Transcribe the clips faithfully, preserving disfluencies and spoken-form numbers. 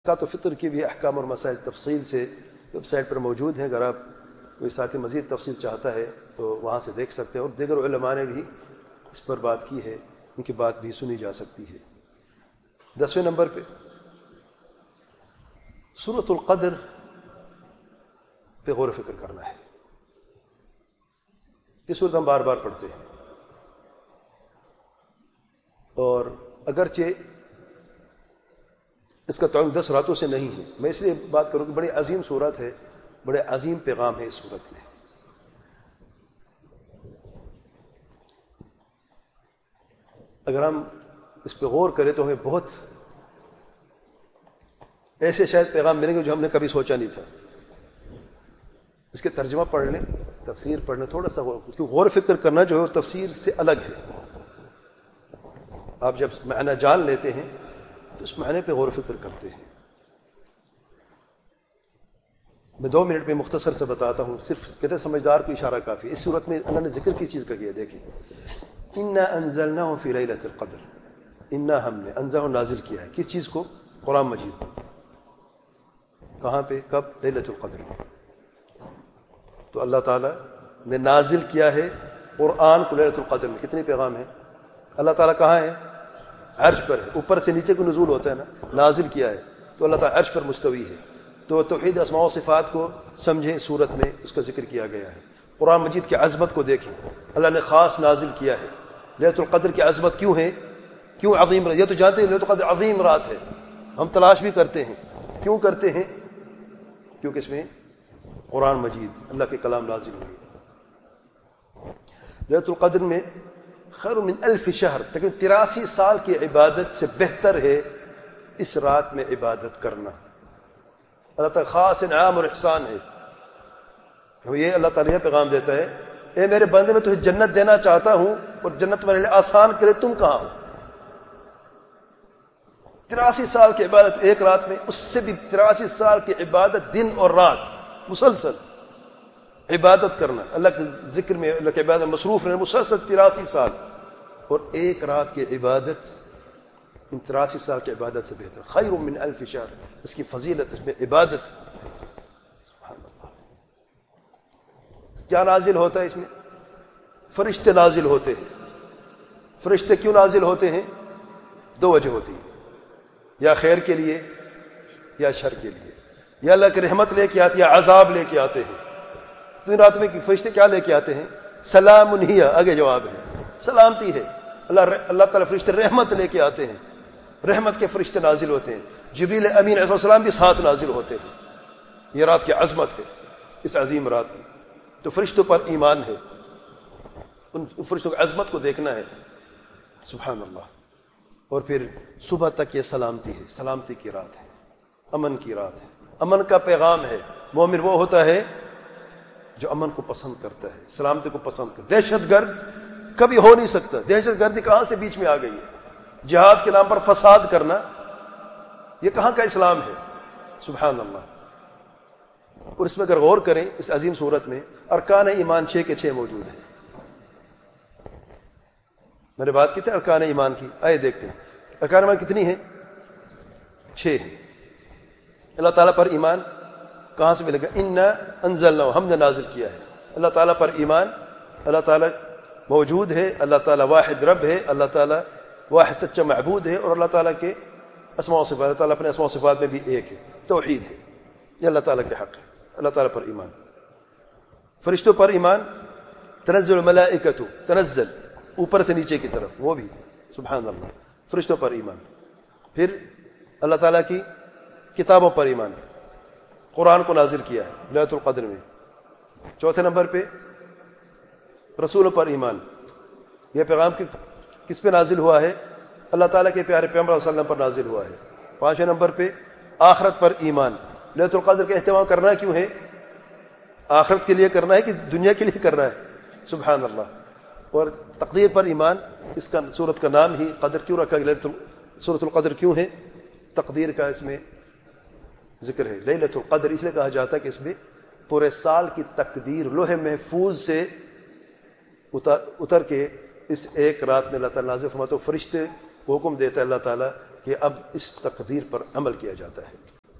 زکوٰۃ الفطر کی بھی احکام اور مسائل تفصیل سے ویب سائٹ پر موجود ہیں، اگر آپ کوئی ساتھی مزید تفصیل چاہتا ہے تو وہاں سے دیکھ سکتے ہیں، اور دیگر علماء نے بھی اس پر بات کی ہے، ان کی بات بھی سنی جا سکتی ہے۔ دسویں نمبر پہ سورۃ القدر پہ غور و فکر کرنا ہے۔ یہ سورت ہم بار بار پڑھتے ہیں، اور اگرچہ اس کا تعلق دس راتوں سے نہیں ہے، میں اس لیے بات کروں کہ بڑی عظیم صورت ہے، بڑے عظیم پیغام ہے اس صورت میں۔ اگر ہم اس پہ غور کریں تو ہمیں بہت ایسے شاید پیغام ملیں گے جو ہم نے کبھی سوچا نہیں تھا۔ اس کے ترجمہ پڑھنے، تفسیر پڑھنے، تھوڑا سا غور کیوں غور فکر کرنا جو ہے وہ تفسیر سے الگ ہے۔ آپ جب معنی جان لیتے ہیں تو اس معنی پہ غور و فکر کرتے ہیں۔ میں دو منٹ میں مختصر سے بتاتا ہوں، صرف کہتے سمجھدار کو اشارہ کافی ہے۔ اس صورت میں اللہ نے ذکر کس چیز کا کیا؟ دیکھیں، انا انزلناہ فی لیلۃ القدر، انا ہم نے انزلہ نازل کیا ہے کس چیز کو؟ قرآن مجید کو۔ کہاں پہ؟ کب؟ لیلۃ القدر میں۔ تو اللہ تعالیٰ نے نازل کیا ہے قرآن کو لیلۃ القدر میں۔ کتنے پیغام ہیں؟ اللہ تعالیٰ کہاں ہے؟ عرش پر ہے۔ اوپر سے نیچے کو نزول ہوتا ہے نا، نازل کیا ہے تو اللہ تعالیٰ عرش پر مستوی ہے۔ تو توحید اسماء و صفات کو سمجھیں، صورت میں اس کا ذکر کیا گیا ہے۔ قرآن مجید کی عظمت کو دیکھیں، اللہ نے خاص نازل کیا ہے۔ لیلۃ القدر کی عظمت کیوں ہے؟ کیوں عظیم رات؟ یہ تو جانتے ہیں لیلۃ القدر عظیم رات ہے، ہم تلاش بھی کرتے ہیں۔ کیوں کرتے ہیں؟ کیونکہ اس میں قرآن مجید اللہ کے کلام نازل ہوئے۔ لیلۃ القدر میں خیر من الف شہر، تقریباً تراسی سال کی عبادت سے بہتر ہے اس رات میں عبادت کرنا۔ اللہ تعالیٰ خاص انعام اور احسان ہے۔ یہ اللہ تعالیٰ یہ پیغام دیتا ہے، اے میرے بندے، میں تجھے جنت دینا چاہتا ہوں اور جنت تمہارے لیے آسان کرے، تم کہاں ہو؟ تراسی سال کی عبادت ایک رات میں، اس سے بھی تراسی سال کی عبادت دن اور رات مسلسل عبادت کرنا، اللہ کے ذکر میں، اللہ کے عبادت میں مصروف رہنا مسلسل تراسی سال، اور ایک رات کی عبادت ان تراسی سال کی عبادت سے بہتر۔ خیر من الف شہر، اس کی فضیلت، اس میں عبادت۔ سبحان اللہ۔ کیا نازل ہوتا ہے اس میں؟ فرشتے نازل ہوتے ہیں۔ فرشتے کیوں نازل ہوتے ہیں؟ دو وجہ ہوتی ہے، یا خیر کے لیے یا شر کے لیے، یا اللہ کی رحمت لے کے آتے یا عذاب لے کے آتے ہیں۔ تو ان رات میں فرشتے کیا لے کے آتے ہیں؟ سلام ہی، آگے جواب ہے، سلامتی ہے۔ اللہ اللہ تعالیٰ فرشتے رحمت لے کے آتے ہیں، رحمت کے فرشتے نازل ہوتے ہیں۔ جبریل امین علیہ السلام بھی ساتھ نازل ہوتے ہیں۔ یہ رات کی عظمت ہے، اس عظیم رات کی۔ تو فرشتوں پر ایمان ہے، ان فرشتوں کی عظمت کو دیکھنا ہے۔ سبحان اللہ۔ اور پھر صبح تک یہ سلامتی ہے، سلامتی کی رات ہے، امن کی رات ہے، امن کا پیغام ہے۔ مومن وہ ہوتا ہے جو امن کو پسند کرتا ہے، سلامتی کو پسند کرتا ہے۔ دہشت گرد کبھی ہو نہیں سکتا۔ دہشت گردی کہاں سے بیچ میں آ گئی ہے؟ جہاد کے نام پر فساد کرنا، یہ کہاں کا اسلام ہے؟ سبحان اللہ۔ اور اس میں اگر غور کریں، اس عظیم صورت میں ارکان ایمان چھ کے چھ موجود ہیں۔ میں نے بات کی تھی ارکان ایمان کی، آئے دیکھتے ہیں ارکان ایمان کتنی ہیں؟ چھ ہیں۔ اللہ تعالیٰ پر ایمان کہاں سے ملے گا؟ انا انزلنا، ہم نے نازل کیا ہے۔ اللہ تعالیٰ پر ایمان، اللہ تعالیٰ موجود ہے، اللہ تعالیٰ واحد رب ہے، اللہ تعالیٰ واحد سچا معبود ہے، اور اللہ تعالیٰ کے اسماء و صفات، اللہ تعالیٰ اپنے اسماء و صفات میں بھی ایک ہے، توحید ہے، یہ اللہ تعالیٰ کے حق ہے۔ اللہ تعالیٰ پر ایمان۔ فرشتوں پر ایمان، تنزل الملائکۃ، تنزل اوپر سے نیچے کی طرف، وہ بھی سبحان اللہ، فرشتوں پر ایمان۔ پھر اللہ تعالیٰ کی کتابوں پر ایمان، قرآن کو نازل کیا ہے لیلۃ القدر میں۔ چوتھے نمبر پہ رسولوں پر ایمان، یہ پیغام کس پہ نازل ہوا ہے؟ اللہ تعالیٰ کے پیارے پیغمبر صلی اللہ علیہ وسلم پر نازل ہوا ہے۔ پانچویں نمبر پہ آخرت پر ایمان۔ لیلۃ القدر کا اہتمام کرنا کیوں ہے؟ آخرت کے لیے کرنا ہے کہ دنیا کے لیے کرنا ہے؟ سبحان اللہ۔ اور تقدیر پر ایمان، اس کا سورت کا نام ہی قدر کیوں رکھا گیا؟ سورۃ القدر کیوں ہے؟ تقدیر کا اس میں ذکر ہے۔ لیلۃ القدر اس لیے کہا جاتا ہے کہ اس میں پورے سال کی تقدیر لوح محفوظ سے اتر اتر کے اس ایک رات میں اللہ تعالیٰ نازل فرماتا ہے۔ فرشتے کو حکم دیتا ہے اللہ تعالیٰ کہ اب اس تقدیر پر عمل کیا جاتا ہے۔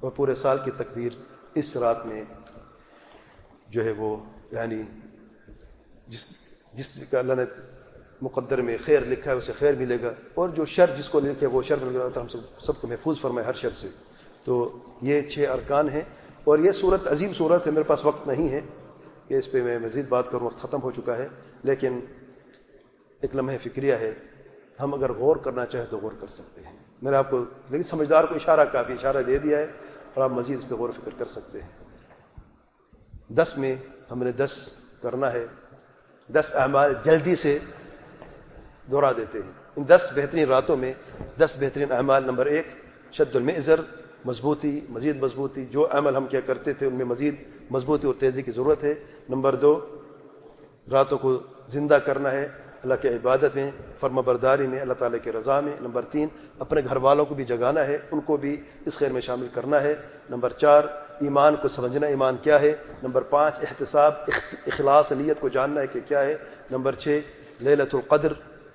اور پورے سال کی تقدیر اس رات میں جو ہے وہ یعنی جس جس کا اللہ نے مقدر میں خیر لکھا ہے اسے خیر ملے گا، اور جو شر جس کو لکھا ہے وہ شر ملے گا۔ ہم سب سب کو محفوظ فرمائے ہر شر سے۔ تو یہ چھ ارکان ہیں، اور یہ صورت عظیم صورت ہے، میرے پاس وقت نہیں ہے کہ اس پہ میں مزید بات کروں، وقت ختم ہو چکا ہے، لیکن ایک لمحہ فکریہ ہے، ہم اگر غور کرنا چاہیں تو غور کر سکتے ہیں۔ میں نے آپ کو لیکن سمجھدار کو اشارہ کافی اشارہ دے دیا ہے، اور آپ مزید اس پہ غور و فکر کر سکتے ہیں۔ دس میں ہم نے دس کرنا ہے، دس اعمال جلدی سے دہرا دیتے ہیں۔ ان دس بہترین راتوں میں دس بہترین اعمال: نمبر ایک شد المئزر، مضبوطی، مزید مضبوطی، جو عمل ہم کیا کرتے تھے ان میں مزید مضبوطی اور تیزی کی ضرورت ہے۔ نمبر دو راتوں کو زندہ کرنا ہے اللہ کی عبادت میں، فرما برداری میں، اللہ تعالیٰ کی رضا میں۔ نمبر تین اپنے گھر والوں کو بھی جگانا ہے، ان کو بھی اس خیر میں شامل کرنا ہے۔ نمبر چار ایمان کو سمجھنا، ایمان کیا ہے۔ نمبر پانچ احتساب، اخلاص نیت کو جاننا ہے کہ کیا ہے۔ نمبر چھ لیلۃ القدر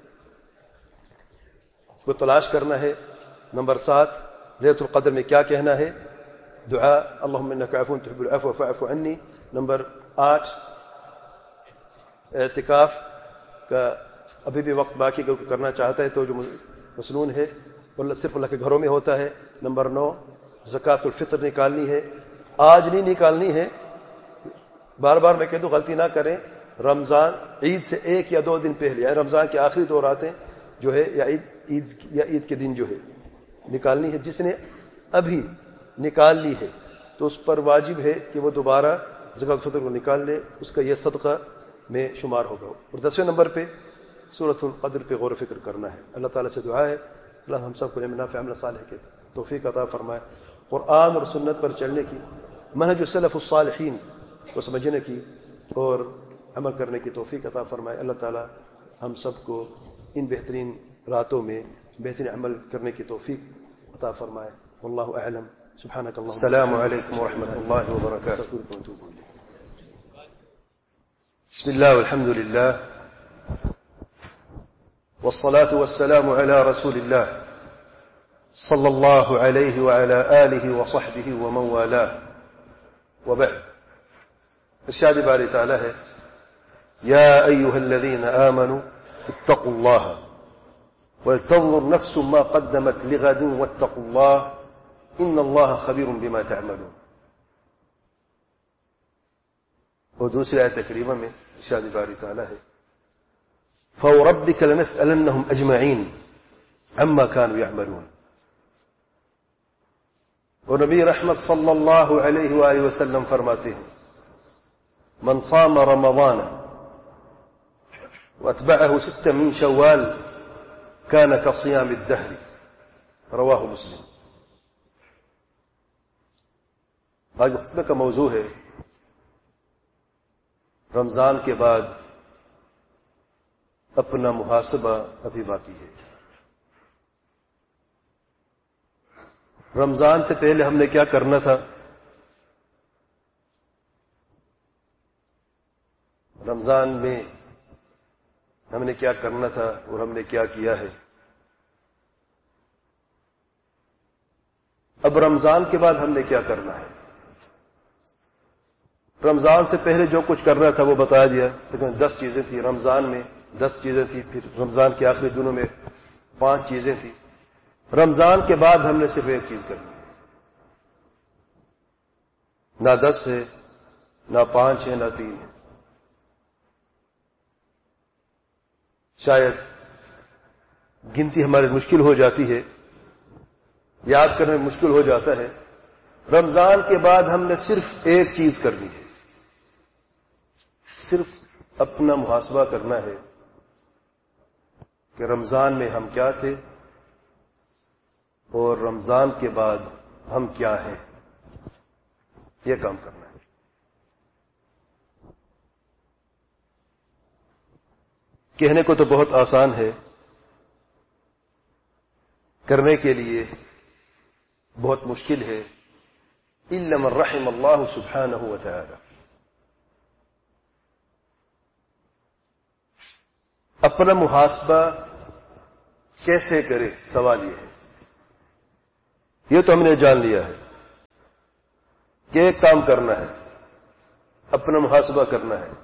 کو تلاش کرنا ہے۔ نمبر سات لیلۃ القدر میں کیا کہنا ہے، دعا اللہم انک عفو تحب العفو فاعف عنی۔ نمبر آٹھ اعتکاف کا ابھی بھی وقت باقی اگر کوئی کرنا چاہتا ہے تو جو مسنون ہے وہ صرف اللہ کے گھروں میں ہوتا ہے۔ نمبر نو زکوٰۃ الفطر نکالنی ہے، آج نہیں نکالنی ہے، بار بار میں کہہ دوں غلطی نہ کریں، رمضان عید سے ایک یا دو دن پہلے، یا رمضان کے آخری دو راتیں جو ہے یا عید عید یا عید کے دن جو ہے نکالنی ہے۔ جس نے ابھی نکال لی ہے تو اس پر واجب ہے کہ وہ دوبارہ زکوٰۃ الفطر کو نکال لے، اس کا یہ صدقہ میں شمار ہوگا۔ اور دسویں نمبر پہ سورۃ القدر پہ غور و فکر کرنا ہے۔ اللہ تعالیٰ سے دعا ہے اللہ ہم سب کو علم نافع عمل صالح کے توفیق عطا فرمائے، قرآن اور سنت پر چلنے کی، منہج السلف الصالحین کو سمجھنے کی اور عمل کرنے کی توفیق عطا فرمائے۔ اللہ تعالیٰ ہم سب کو ان بہترین راتوں میں بہترین عمل کرنے کی توفیق عطا فرمائے۔ واللہ اعلم۔ سبحانک اللہم السلام علیکم ورحمۃ اللہ وبرکاتہ۔ بسم الله والحمد لله والصلاة والسلام على رسول الله صلى الله عليه وعلى آله وصحبه ومن والاه وبعد۔ ارشاد باری تعالی ہے يا أيها الذين آمنوا اتقوا الله ولتنظر نفس ما قدمت لغد واتقوا الله إن الله خبير بما تعملون۔ اور دوسری آیت کریمہ میں ارشاد باری تعالی ہے فوربك لنسألنهم أجمعين عما كانوا يعملون۔ اور نبی رحمت صلی اللہ علیہ وآلہ وسلم فرماتے ہیں من صام رمضان واتبعه ستة من شوال كان كصيام الدهر، رواہ مسلم۔ آج خطبہ کا موضوع ہے رمضان کے بعد اپنا محاسبہ ابھی باقی ہے۔ رمضان سے پہلے ہم نے کیا کرنا تھا، رمضان میں ہم نے کیا کرنا تھا اور ہم نے کیا کیا ہے، اب رمضان کے بعد ہم نے کیا کرنا ہے۔ رمضان سے پہلے جو کچھ کرنا تھا وہ بتا دیا، لیکن دس چیزیں تھیں رمضان میں، دس چیزیں تھیں، پھر رمضان کے آخری دنوں میں پانچ چیزیں تھیں۔ رمضان کے بعد ہم نے صرف ایک چیز کرنی ہے، نہ دس ہے، نہ پانچ ہے، نہ تین ہے۔ شاید گنتی ہماری مشکل ہو جاتی ہے، یاد کرنے میں مشکل ہو جاتا ہے۔ رمضان کے بعد ہم نے صرف ایک چیز کرنی ہے، صرف اپنا محاسبہ کرنا ہے کہ رمضان میں ہم کیا تھے اور رمضان کے بعد ہم کیا ہیں، یہ کام کرنا ہے۔ کہنے کو تو بہت آسان ہے، کرنے کے لیے بہت مشکل ہے، الا من رحم اللہ سبحانہ وتعالی۔ اپنا محاسبہ کیسے کرے، سوال یہ ہے۔ یہ تو ہم نے جان لیا ہے کہ ایک کام کرنا ہے، اپنا محاسبہ کرنا ہے،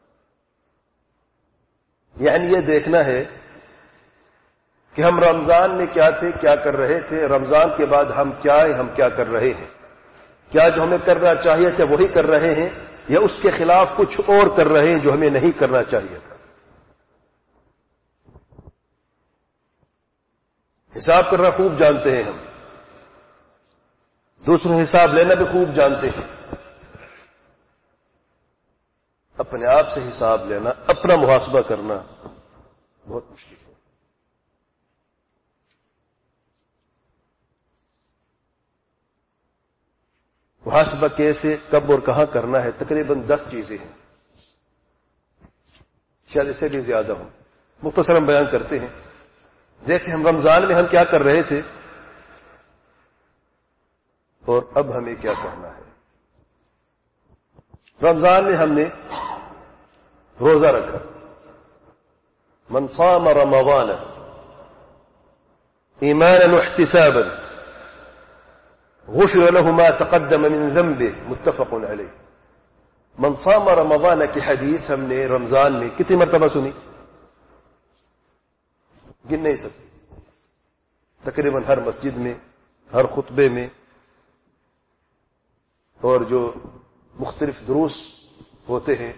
یعنی یہ دیکھنا ہے کہ ہم رمضان میں کیا تھے، کیا کر رہے تھے، رمضان کے بعد ہم کیا ہیں، ہم کیا کر رہے ہیں، کیا جو ہمیں کرنا چاہیے تھا وہی کر رہے ہیں یا اس کے خلاف کچھ اور کر رہے ہیں جو ہمیں نہیں کرنا چاہیے تھا۔ حساب کرنا خوب جانتے ہیں ہم، دوسروں حساب لینا بھی خوب جانتے ہیں، اپنے آپ سے حساب لینا، اپنا محاسبہ کرنا بہت مشکل ہے۔ محاسبہ کیسے، کب اور کہاں کرنا ہے؟ تقریباً دس چیزیں ہیں، شاید اس سے بھی زیادہ ہوں، مختصراً بیان کرتے ہیں۔ دیکھیں ہم رمضان میں ہم کیا کر رہے تھے اور اب ہمیں کیا کرنا ہے۔ رمضان میں ہم نے روزہ رکھا، من صام رمضان ایمانا واحتسابا غفر له ما تقدم من ذنبه متفق علیہ۔ من صام رمضان کی حدیث ہم نے رمضان میں کتنی مرتبہ سنی؟ گن نہیں سکتے، تقریباً ہر مسجد میں، ہر خطبے میں، اور جو مختلف دروس ہوتے ہیں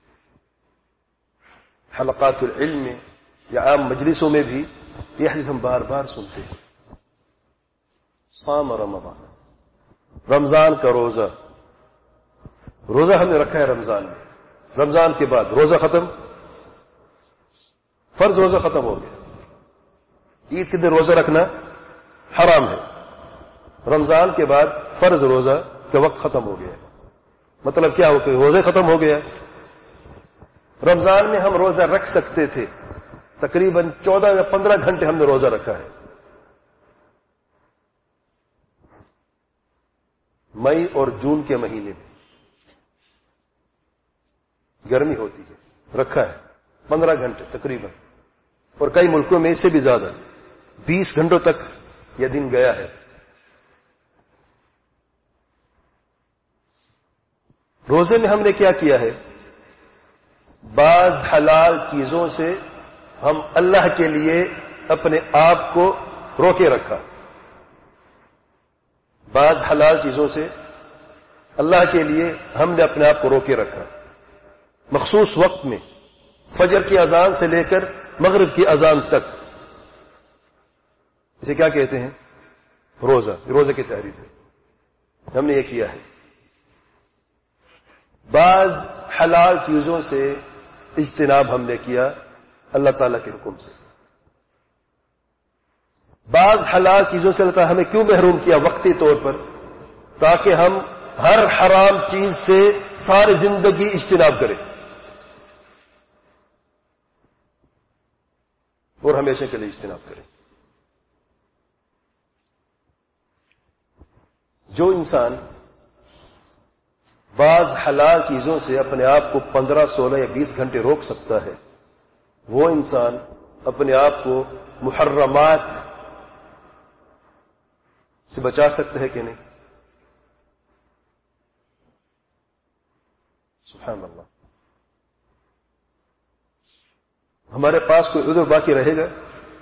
حلقات العلم میں یا عام مجلسوں میں بھی یہ حدیث ہم بار بار سنتے ہیں۔ صام رمضان، رمضان کا روزہ، روزہ ہم نے رکھا ہے رمضان میں، رمضان کے بعد روزہ ختم، فرض روزہ ختم ہو گیا، عید کے دن روزہ رکھنا حرام ہے، رمضان کے بعد فرض روزہ کا وقت ختم ہو گیا۔ مطلب کیا ہو کہ روزے ختم ہو گیا۔ رمضان میں ہم روزہ رکھ سکتے تھے، تقریباً چودہ یا پندرہ گھنٹے ہم نے روزہ رکھا ہے۔ مئی اور جون کے مہینے میں گرمی ہوتی ہے، رکھا ہے پندرہ گھنٹے تقریباً، اور کئی ملکوں میں اس سے بھی زیادہ، بیس گھنٹوں تک یہ دن گیا ہے۔ روزے میں ہم نے کیا کیا ہے؟ بعض حلال چیزوں سے ہم اللہ کے لیے اپنے آپ کو روکے رکھا، بعض حلال چیزوں سے اللہ کے لیے ہم نے اپنے آپ کو روکے رکھا، مخصوص وقت میں، فجر کی اذان سے لے کر مغرب کی اذان تک۔ اسے کیا کہتے ہیں؟ روزہ، روزے کی تحریر ہے، ہم نے یہ کیا ہے۔ بعض حلال چیزوں سے اجتناب ہم نے کیا اللہ تعالیٰ کے حکم سے۔ بعض حلال چیزوں سے اللہ تعالیٰ ہمیں کیوں محروم کیا؟ وقتی طور پر، تاکہ ہم ہر حرام چیز سے ساری زندگی اجتناب کریں اور ہمیشہ کے لیے اجتناب کریں۔ جو انسان بعض حلال چیزوں سے اپنے آپ کو پندرہ سولہ یا بیس گھنٹے روک سکتا ہے، وہ انسان اپنے آپ کو محرمات سے بچا سکتا ہے کہ نہیں؟ سبحان اللہ۔ ہمارے پاس کوئی عذر باقی رہے گا؟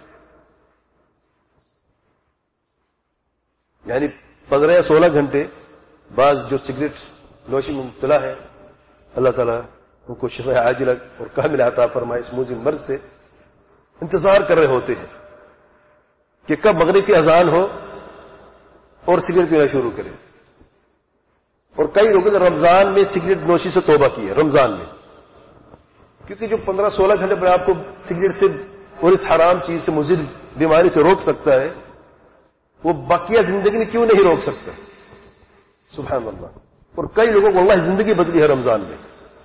یعنی پندرہ یا سولہ گھنٹے بعض جو سگریٹ نوشی میں مبتلا ہے، اللہ تعالیٰ ان کو شفاء عاجلہ اور کامل عطا فرمائے، اس موذل مرض سے انتظار کر رہے ہوتے ہیں کہ کب مغرب کی اذان ہو اور سگریٹ پینا شروع کرے۔ اور کئی لوگوں نے رمضان میں سگریٹ نوشی سے توبہ کی ہے، رمضان میں، کیونکہ جو پندرہ سولہ گھنٹے پر آپ کو سگریٹ سے اور اس حرام چیز سے مضر بیماری سے روک سکتا ہے، وہ باقیہ زندگی میں کیوں نہیں روک سکتا؟ سبحان اللہ۔ اور کئی لوگوں کو اللہ زندگی بدلی ہے رمضان میں۔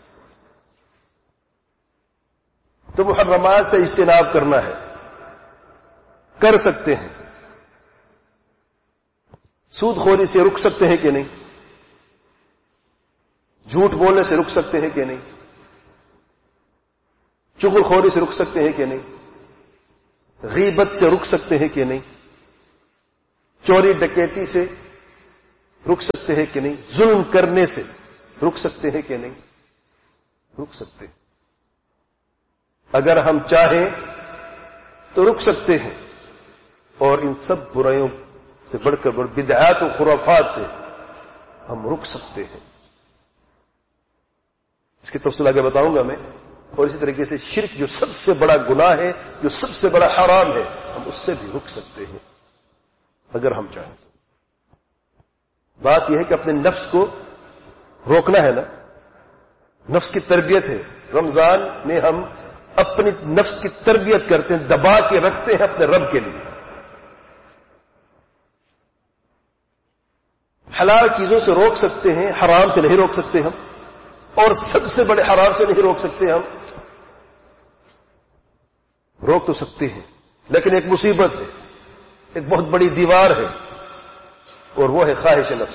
تو محرمات سے اجتناب کرنا ہے، کر سکتے ہیں۔ سود خوری سے رک سکتے ہیں کہ نہیں؟ جھوٹ بولنے سے رک سکتے ہیں کہ نہیں؟ چغل خوری سے رک سکتے ہیں کہ نہیں؟ غیبت سے رک سکتے ہیں کہ نہیں؟ چوری ڈکیتی سے رک سکتے ہیں کہ نہیں؟ ظلم کرنے سے رک سکتے ہیں کہ نہیں؟ رک سکتے ہیں. اگر ہم چاہیں تو رک سکتے ہیں، اور ان سب برائیوں سے بڑھ کر بڑھ بدعات و خرافات سے ہم رک سکتے ہیں. اس کی تفصیل آگے بتاؤں گا میں. اور اسی طریقے سے شرک جو سب سے بڑا گناہ ہے، جو سب سے بڑا حرام ہے، ہم اس سے بھی رک سکتے ہیں اگر ہم چاہیں تو. بات یہ ہے کہ اپنے نفس کو روکنا ہے نا، نفس کی تربیت ہے. رمضان میں ہم اپنی نفس کی تربیت کرتے ہیں، دبا کے رکھتے ہیں اپنے رب کے لیے. حلال چیزوں سے روک سکتے ہیں، حرام سے نہیں روک سکتے ہم، اور سب سے بڑے حرام سے نہیں روک سکتے ہم. روک تو سکتے ہیں لیکن ایک مصیبت ہے، ایک بہت بڑی دیوار ہے، اور وہ ہے خواہش نفس.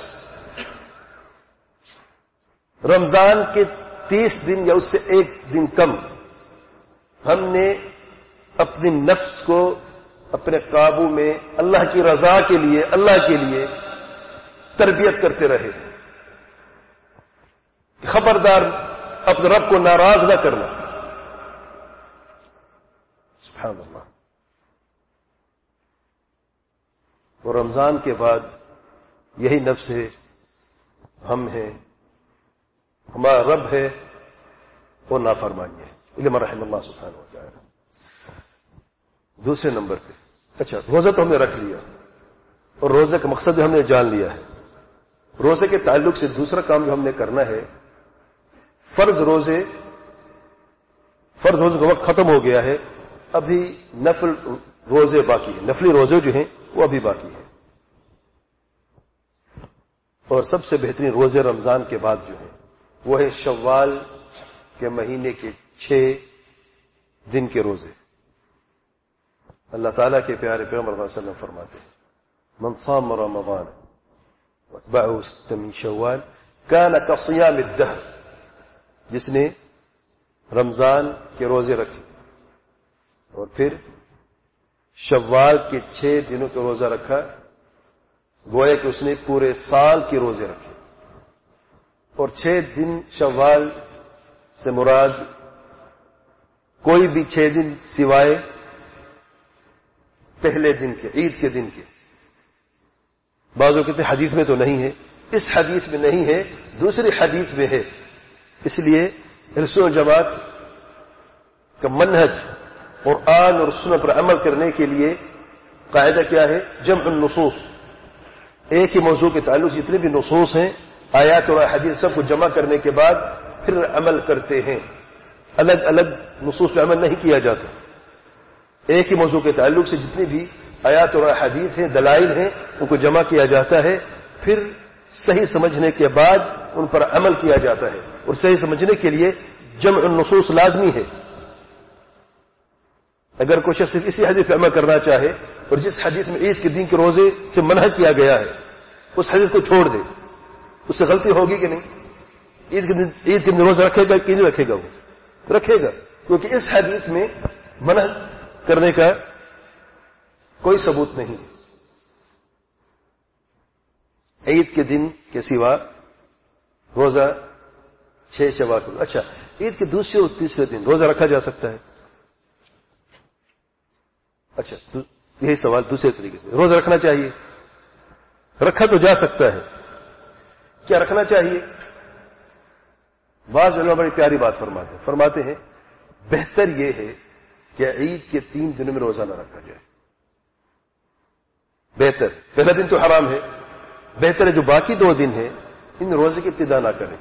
رمضان کے تیس دن یا اس سے ایک دن کم ہم نے اپنی نفس کو اپنے قابو میں اللہ کی رضا کے لیے، اللہ کے لیے تربیت کرتے رہے. خبردار اپنے رب کو ناراض نہ کرنا. سبحان اللہ. اور رمضان کے بعد یہی نفس ہے، ہم ہیں، ہمارا رب ہے، اور نافرمانی ہے. علم رحم اللہ سبحانہ وتعالی. دوسرے نمبر پہ اچھا روزہ تو ہم نے رکھ لیا، اور روزے کا مقصد ہم نے جان لیا ہے. روزے کے تعلق سے دوسرا کام جو ہم نے کرنا ہے، فرض روزے فرض روزے کا وقت ختم ہو گیا ہے، ابھی نفل روزے باقی ہیں. نفلی روزے جو ہیں وہ ابھی باقی ہیں. اور سب سے بہترین روزے رمضان کے بعد جو ہیں وہ ہے شوال کے مہینے کے چھ دن کے روزے. اللہ تعالیٰ کے پیارے پیغمبر صلی اللہ علیہ وسلم فرماتے ہیں من صام رمضان واتبعه ستة من شوال كان كصيام الدهر. جس نے رمضان کے روزے رکھے اور پھر شوال کے چھ دنوں کا روزہ رکھا، گویا کہ اس نے پورے سال کے روزے رکھے. اور چھ دن شوال سے مراد کوئی بھی چھ دن سوائے پہلے دن کے، عید کے دن کے. بعضوں کہتے ہیں حدیث میں تو نہیں ہے، اس حدیث میں نہیں ہے، دوسری حدیث میں ہے. اس لیے رسول و جماعت کا منہج قرآن اور سنت پر عمل کرنے کے لیے قاعدہ کیا ہے؟ جمع النصوص. ایک ہی موضوع کے تعلق جتنے بھی نصوص ہیں، آیات اور حدیث، سب کو جمع کرنے کے بعد پھر عمل کرتے ہیں. الگ الگ نصوص پہ عمل نہیں کیا جاتا. ایک ہی موضوع کے تعلق سے جتنی بھی آیات اور حدیث ہیں، دلائل ہیں، ان کو جمع کیا جاتا ہے، پھر صحیح سمجھنے کے بعد ان پر عمل کیا جاتا ہے. اور صحیح سمجھنے کے لیے جمع النصوص لازمی ہے. اگر کوئی شخص اسی حدیث پہ عمل کرنا چاہے اور جس حدیث میں عید کے دن کے روزے سے منع کیا گیا ہے اس حدیث کو چھوڑ دے، اس سے غلطی ہوگی کہ نہیں؟ عید کے دن عید کے دن روزہ رکھے گا کہ نہیں رکھے گا؟ وہ رکھے گا، کیونکہ اس حدیث میں منع کرنے کا کوئی ثبوت نہیں. عید کے دن کے سوا روزہ چھ شوال کو، اچھا عید کے دوسرے اور تیسرے دن روزہ رکھا جا سکتا ہے؟ اچھا یہی سوال دوسرے طریقے سے، روزہ رکھنا چاہیے؟ رکھا تو جا سکتا ہے، کیا رکھنا چاہیے؟ بعض علماء بڑی پیاری بات فرماتے ہیں فرماتے ہیں بہتر یہ ہے کہ عید کے تین دنوں میں روزہ نہ رکھا جائے. بہتر، پہلا دن تو حرام ہے، بہتر ہے جو باقی دو دن ہیں ان روزے کی ابتدا نہ کریں.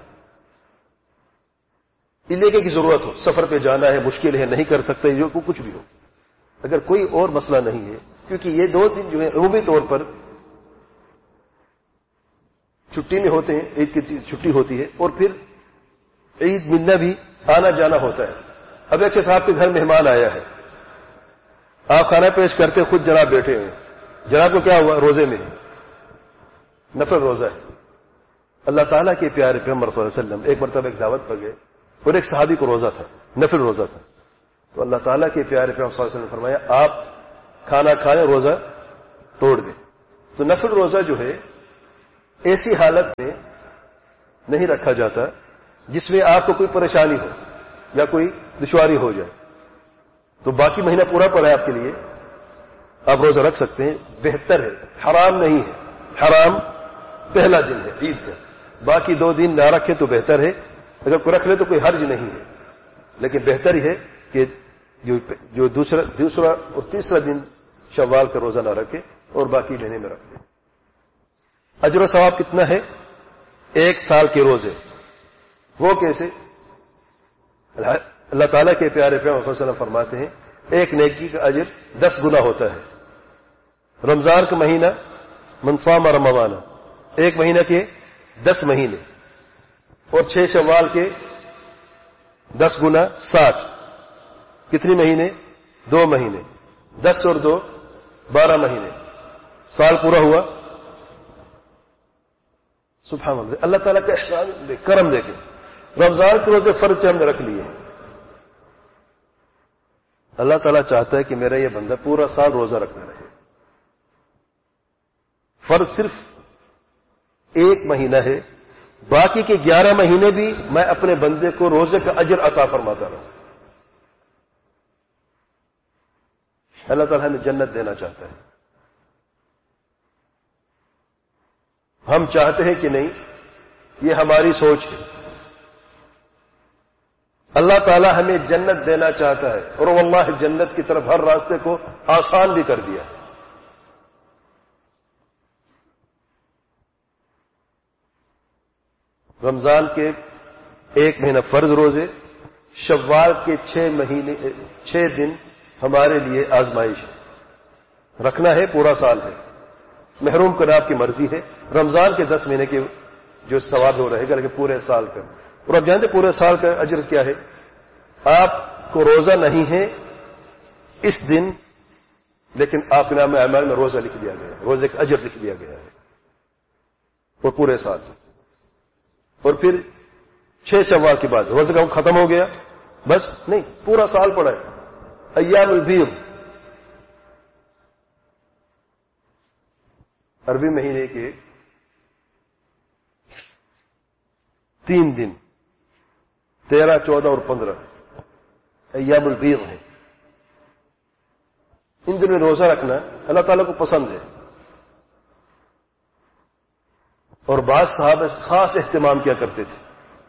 علاقے کی ضرورت ہو، سفر پہ جانا ہے، مشکل ہے، نہیں کر سکتے، جو کچھ بھی ہو، اگر کوئی اور مسئلہ نہیں ہے، کیونکہ یہ دو دن جو ہے عمومی طور پر چھٹی میں ہوتے ہیں، عید کی چھٹی ہوتی ہے، اور پھر عید ملنا بھی آنا جانا ہوتا ہے. اب ایک صاحب کے گھر مہمان آیا ہے، آپ کھانا پیش کرتے خود جناب بیٹھے ہوئے، جناب کو کیا ہوا؟ روزے میں ہے، نفل روزہ ہے. اللہ تعالیٰ کے پیارے پیغمبر صلی اللہ علیہ وسلم ایک مرتبہ ایک دعوت پر گئے اور ایک صحابی کو روزہ تھا، نفل روزہ تھا. تو اللہ تعالیٰ کے پیارے پیغمبر صلی اللہ علیہ وسلم نے فرمایا آپ کھانا کھائیں، روزہ توڑ دیں. تو نفل روزہ جو ہے ایسی حالت میں نہیں رکھا جاتا جس میں آپ کو کوئی پریشانی ہو یا کوئی دشواری ہو جائے. تو باقی مہینہ پورا پڑا ہے آپ کے لیے، آپ روزہ رکھ سکتے ہیں، بہتر ہے، حرام نہیں ہے. حرام پہلا دن ہے عید کا، باقی دو دن نہ رکھے تو بہتر ہے. اگر کوئی رکھ لے تو کوئی حرج نہیں ہے، لیکن بہتر ہی ہے کہ جو دوسرا دوسرا اور تیسرا دن شوال کا روزہ نہ رکھے اور باقی مہینے میں رکھ لے. اجر و ثواب کتنا ہے؟ ایک سال کے روزے. وہ کیسے؟ اللہ تعالیٰ کے پیارے پیغمبر صلی اللہ علیہ وسلم فرماتے ہیں ایک نیکی کا اجر دس گنا ہوتا ہے. رمضان کا مہینہ من صام رمضان، ایک مہینہ کے دس مہینے، اور چھ شوال کے دس گنا ساٹھ. کتنی مہینے؟ دو مہینے. دس اور دو بارہ مہینے، سال پورا ہوا. سبحان اللہ، اللہ تعالیٰ کا احسان کرم دیکھیں. رمضان کے روزے فرض سے ہم نے رکھ لیے ہیں. اللہ تعالیٰ چاہتا ہے کہ میرا یہ بندہ پورا سال روزہ رکھتا رہے. فرض صرف ایک مہینہ ہے، باقی کے گیارہ مہینے بھی میں اپنے بندے کو روزے کا اجر عطا فرماتا رہا. اللہ تعالیٰ ہمیں جنت دینا چاہتا ہے. ہم چاہتے ہیں کہ نہیں، یہ ہماری سوچ ہے. اللہ تعالیٰ ہمیں جنت دینا چاہتا ہے، اور واللہ جنت کی طرف ہر راستے کو آسان بھی کر دیا. رمضان کے ایک مہینہ فرض روزے، شوال کے چھ مہینے چھ دن ہمارے لیے آزمائش ہے. رکھنا ہے، پورا سال ہے. محروم کرنا آپ کی مرضی ہے. رمضان کے دس مہینے کے جو ثواب ہو رہے گا، لیکن پورے سال کا. اور آپ جانتے پورے سال کا اجر کیا ہے؟ آپ کو روزہ نہیں ہے اس دن، لیکن آپ کے نام اعمال میں روزہ لکھ دیا گیا ہے، روزے کا اجر لکھ دیا گیا ہے، اور پورے سال. اور پھر چھ شوال کے بعد روزے کا ختم ہو گیا، بس نہیں، پورا سال پڑا ہے. ایام البیض، عربی مہینے کے تین دن، تیرہ، چودہ اور پندرہ ایام البیض ہیں. ان دنوں روزہ رکھنا اللہ تعالیٰ کو پسند ہے، اور بعض صحابہ خاص اہتمام کیا کرتے تھے.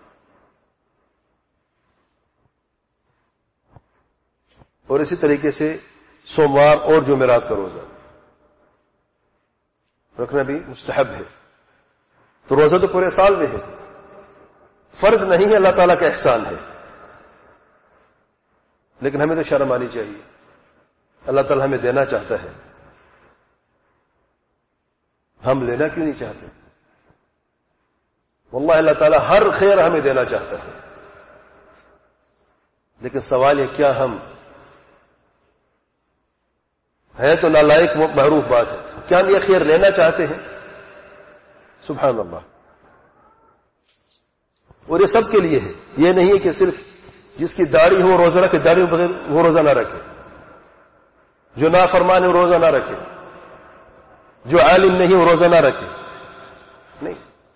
اور اسی طریقے سے سوموار اور جمعرات کا روزہ رکھنا بھی مستحب ہے. تو روزہ تو پورے سال میں ہے، فرض نہیں ہے، اللہ تعالیٰ کا احسان ہے. لیکن ہمیں تو شرم آنی چاہیے. اللہ تعالیٰ ہمیں دینا چاہتا ہے، ہم لینا کیوں نہیں چاہتے؟ واللہ اللہ تعالیٰ ہر خیر ہمیں دینا چاہتا ہے. لیکن سوال یہ کیا ہم ہے تو نالائق معروف بات ہے، کیا ہم یہ خیر لینا چاہتے ہیں؟ سبحان اللہ. اور یہ سب کے لیے ہے، یہ نہیں ہے کہ صرف جس کی داڑھی ہو روزہ رکھے، داڑھی بغیر وہ روزہ نہ رکھے، جو نافرمان ہے وہ روزہ نہ رکھے، جو عالم نہیں وہ روزہ نہ رکھے. نہیں،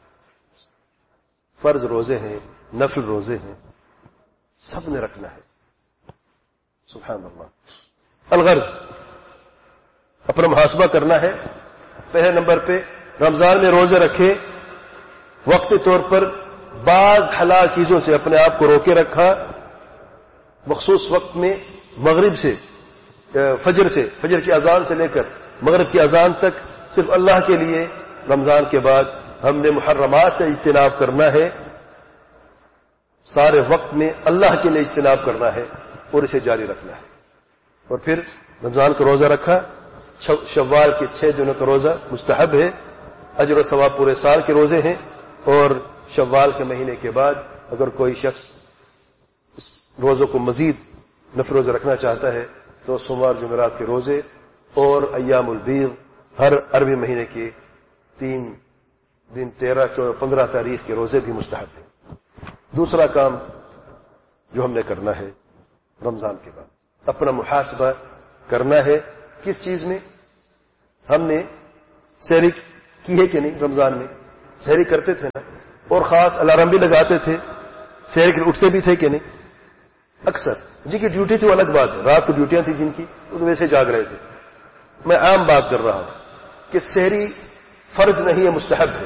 فرض روزے ہیں، نفل روزے ہیں، سب نے رکھنا ہے. سبحان اللہ. الغرض، اپنا محاسبہ کرنا ہے. پہلے نمبر پہ رمضان میں روزے رکھے، وقتی طور پر بعض حلال چیزوں سے اپنے آپ کو روکے رکھا، مخصوص وقت میں مغرب سے فجر سے فجر کی اذان سے لے کر مغرب کی اذان تک صرف اللہ کے لیے. رمضان کے بعد ہم نے محرمات سے اجتناب کرنا ہے، سارے وقت میں اللہ کے لیے اجتناب کرنا ہے اور اسے جاری رکھنا ہے. اور پھر رمضان کا روزہ رکھا، شوال کے چھ دنوں کا روزہ مستحب ہے، اجر و ثواب پورے سال کے روزے ہیں. اور شوال کے مہینے کے بعد اگر کوئی شخص اس روزوں کو مزید نفل روزہ رکھنا چاہتا ہے تو سوموار جمعرات کے روزے اور ایام البیض ہر عربی مہینے کے تین دن، تیرہ، چودہ، پندرہ تاریخ کے روزے بھی مستحب ہیں. دوسرا کام جو ہم نے کرنا ہے رمضان کے بعد، اپنا محاسبہ کرنا ہے. کس چیز میں؟ ہم نے سحری کی ہے کہ نہیں؟ رمضان میں سحری کرتے تھے نا، اور خاص الارم بھی لگاتے تھے، سحری کے لیے اٹھتے بھی تھے کہ نہیں؟ اکثر جن کی ڈیوٹی تھی وہ الگ بات ہے، رات کو ڈیوٹیاں تھیں جن کی، وہ تو ویسے جاگ رہے تھے. میں عام بات کر رہا ہوں کہ سحری فرض نہیں ہے، مستحب ہے.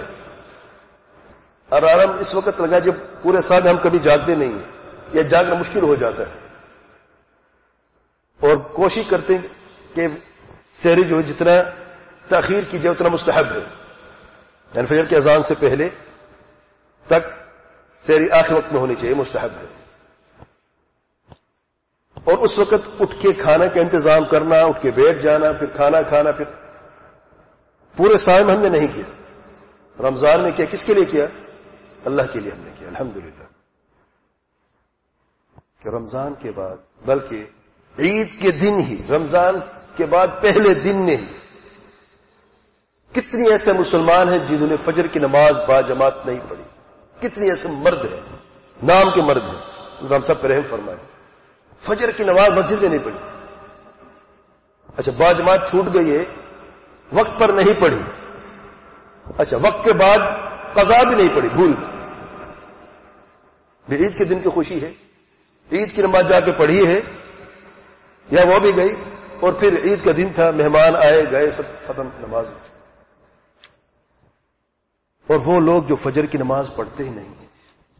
الارم اس وقت لگا جب پورے سال ہم کبھی جاگتے نہیں ہیں یا جاگنا مشکل ہو جاتا ہے، اور کوشش کرتے ہیں کہ سحری جو جتنا تاخیر کی جائے اتنا مستحب ہے. یعنی فجر کی اذان سے پہلے تک سحری آخر وقت میں ہونی چاہیے، مستحب ہے. اور اس وقت اٹھ کے کھانا کا انتظام کرنا، اٹھ کے بیٹھ جانا، پھر کھانا کھانا، پھر پورے سال میں ہم نے نہیں کیا. رمضان میں کیا؟ کس کے لیے کیا؟ اللہ کے لیے ہم نے کیا. الحمدللہ کہ رمضان کے بعد، بلکہ عید کے دن ہی، رمضان کے بعد پہلے دن میں ہی کتنی ایسے مسلمان ہیں جنہوں نے فجر کی نماز با جماعت نہیں پڑھی. کتنی ایسے مرد ہیں، نام کے مرد ہیں، ہم سب پر رحم فرمائے، فجر کی نماز مسجد میں نہیں پڑھی. اچھا با جماعت چھوٹ گئی ہے، وقت پر نہیں پڑھی. اچھا وقت کے بعد قضا بھی نہیں پڑھی، بھول گئی. عید کے دن کی خوشی ہے، عید کی نماز جا کے پڑھی ہے، یا وہ بھی گئی اور پھر عید کا دن تھا، مہمان آئے گئے، سب ختم نماز. اور وہ لوگ جو فجر کی نماز پڑھتے ہی نہیں ہیں.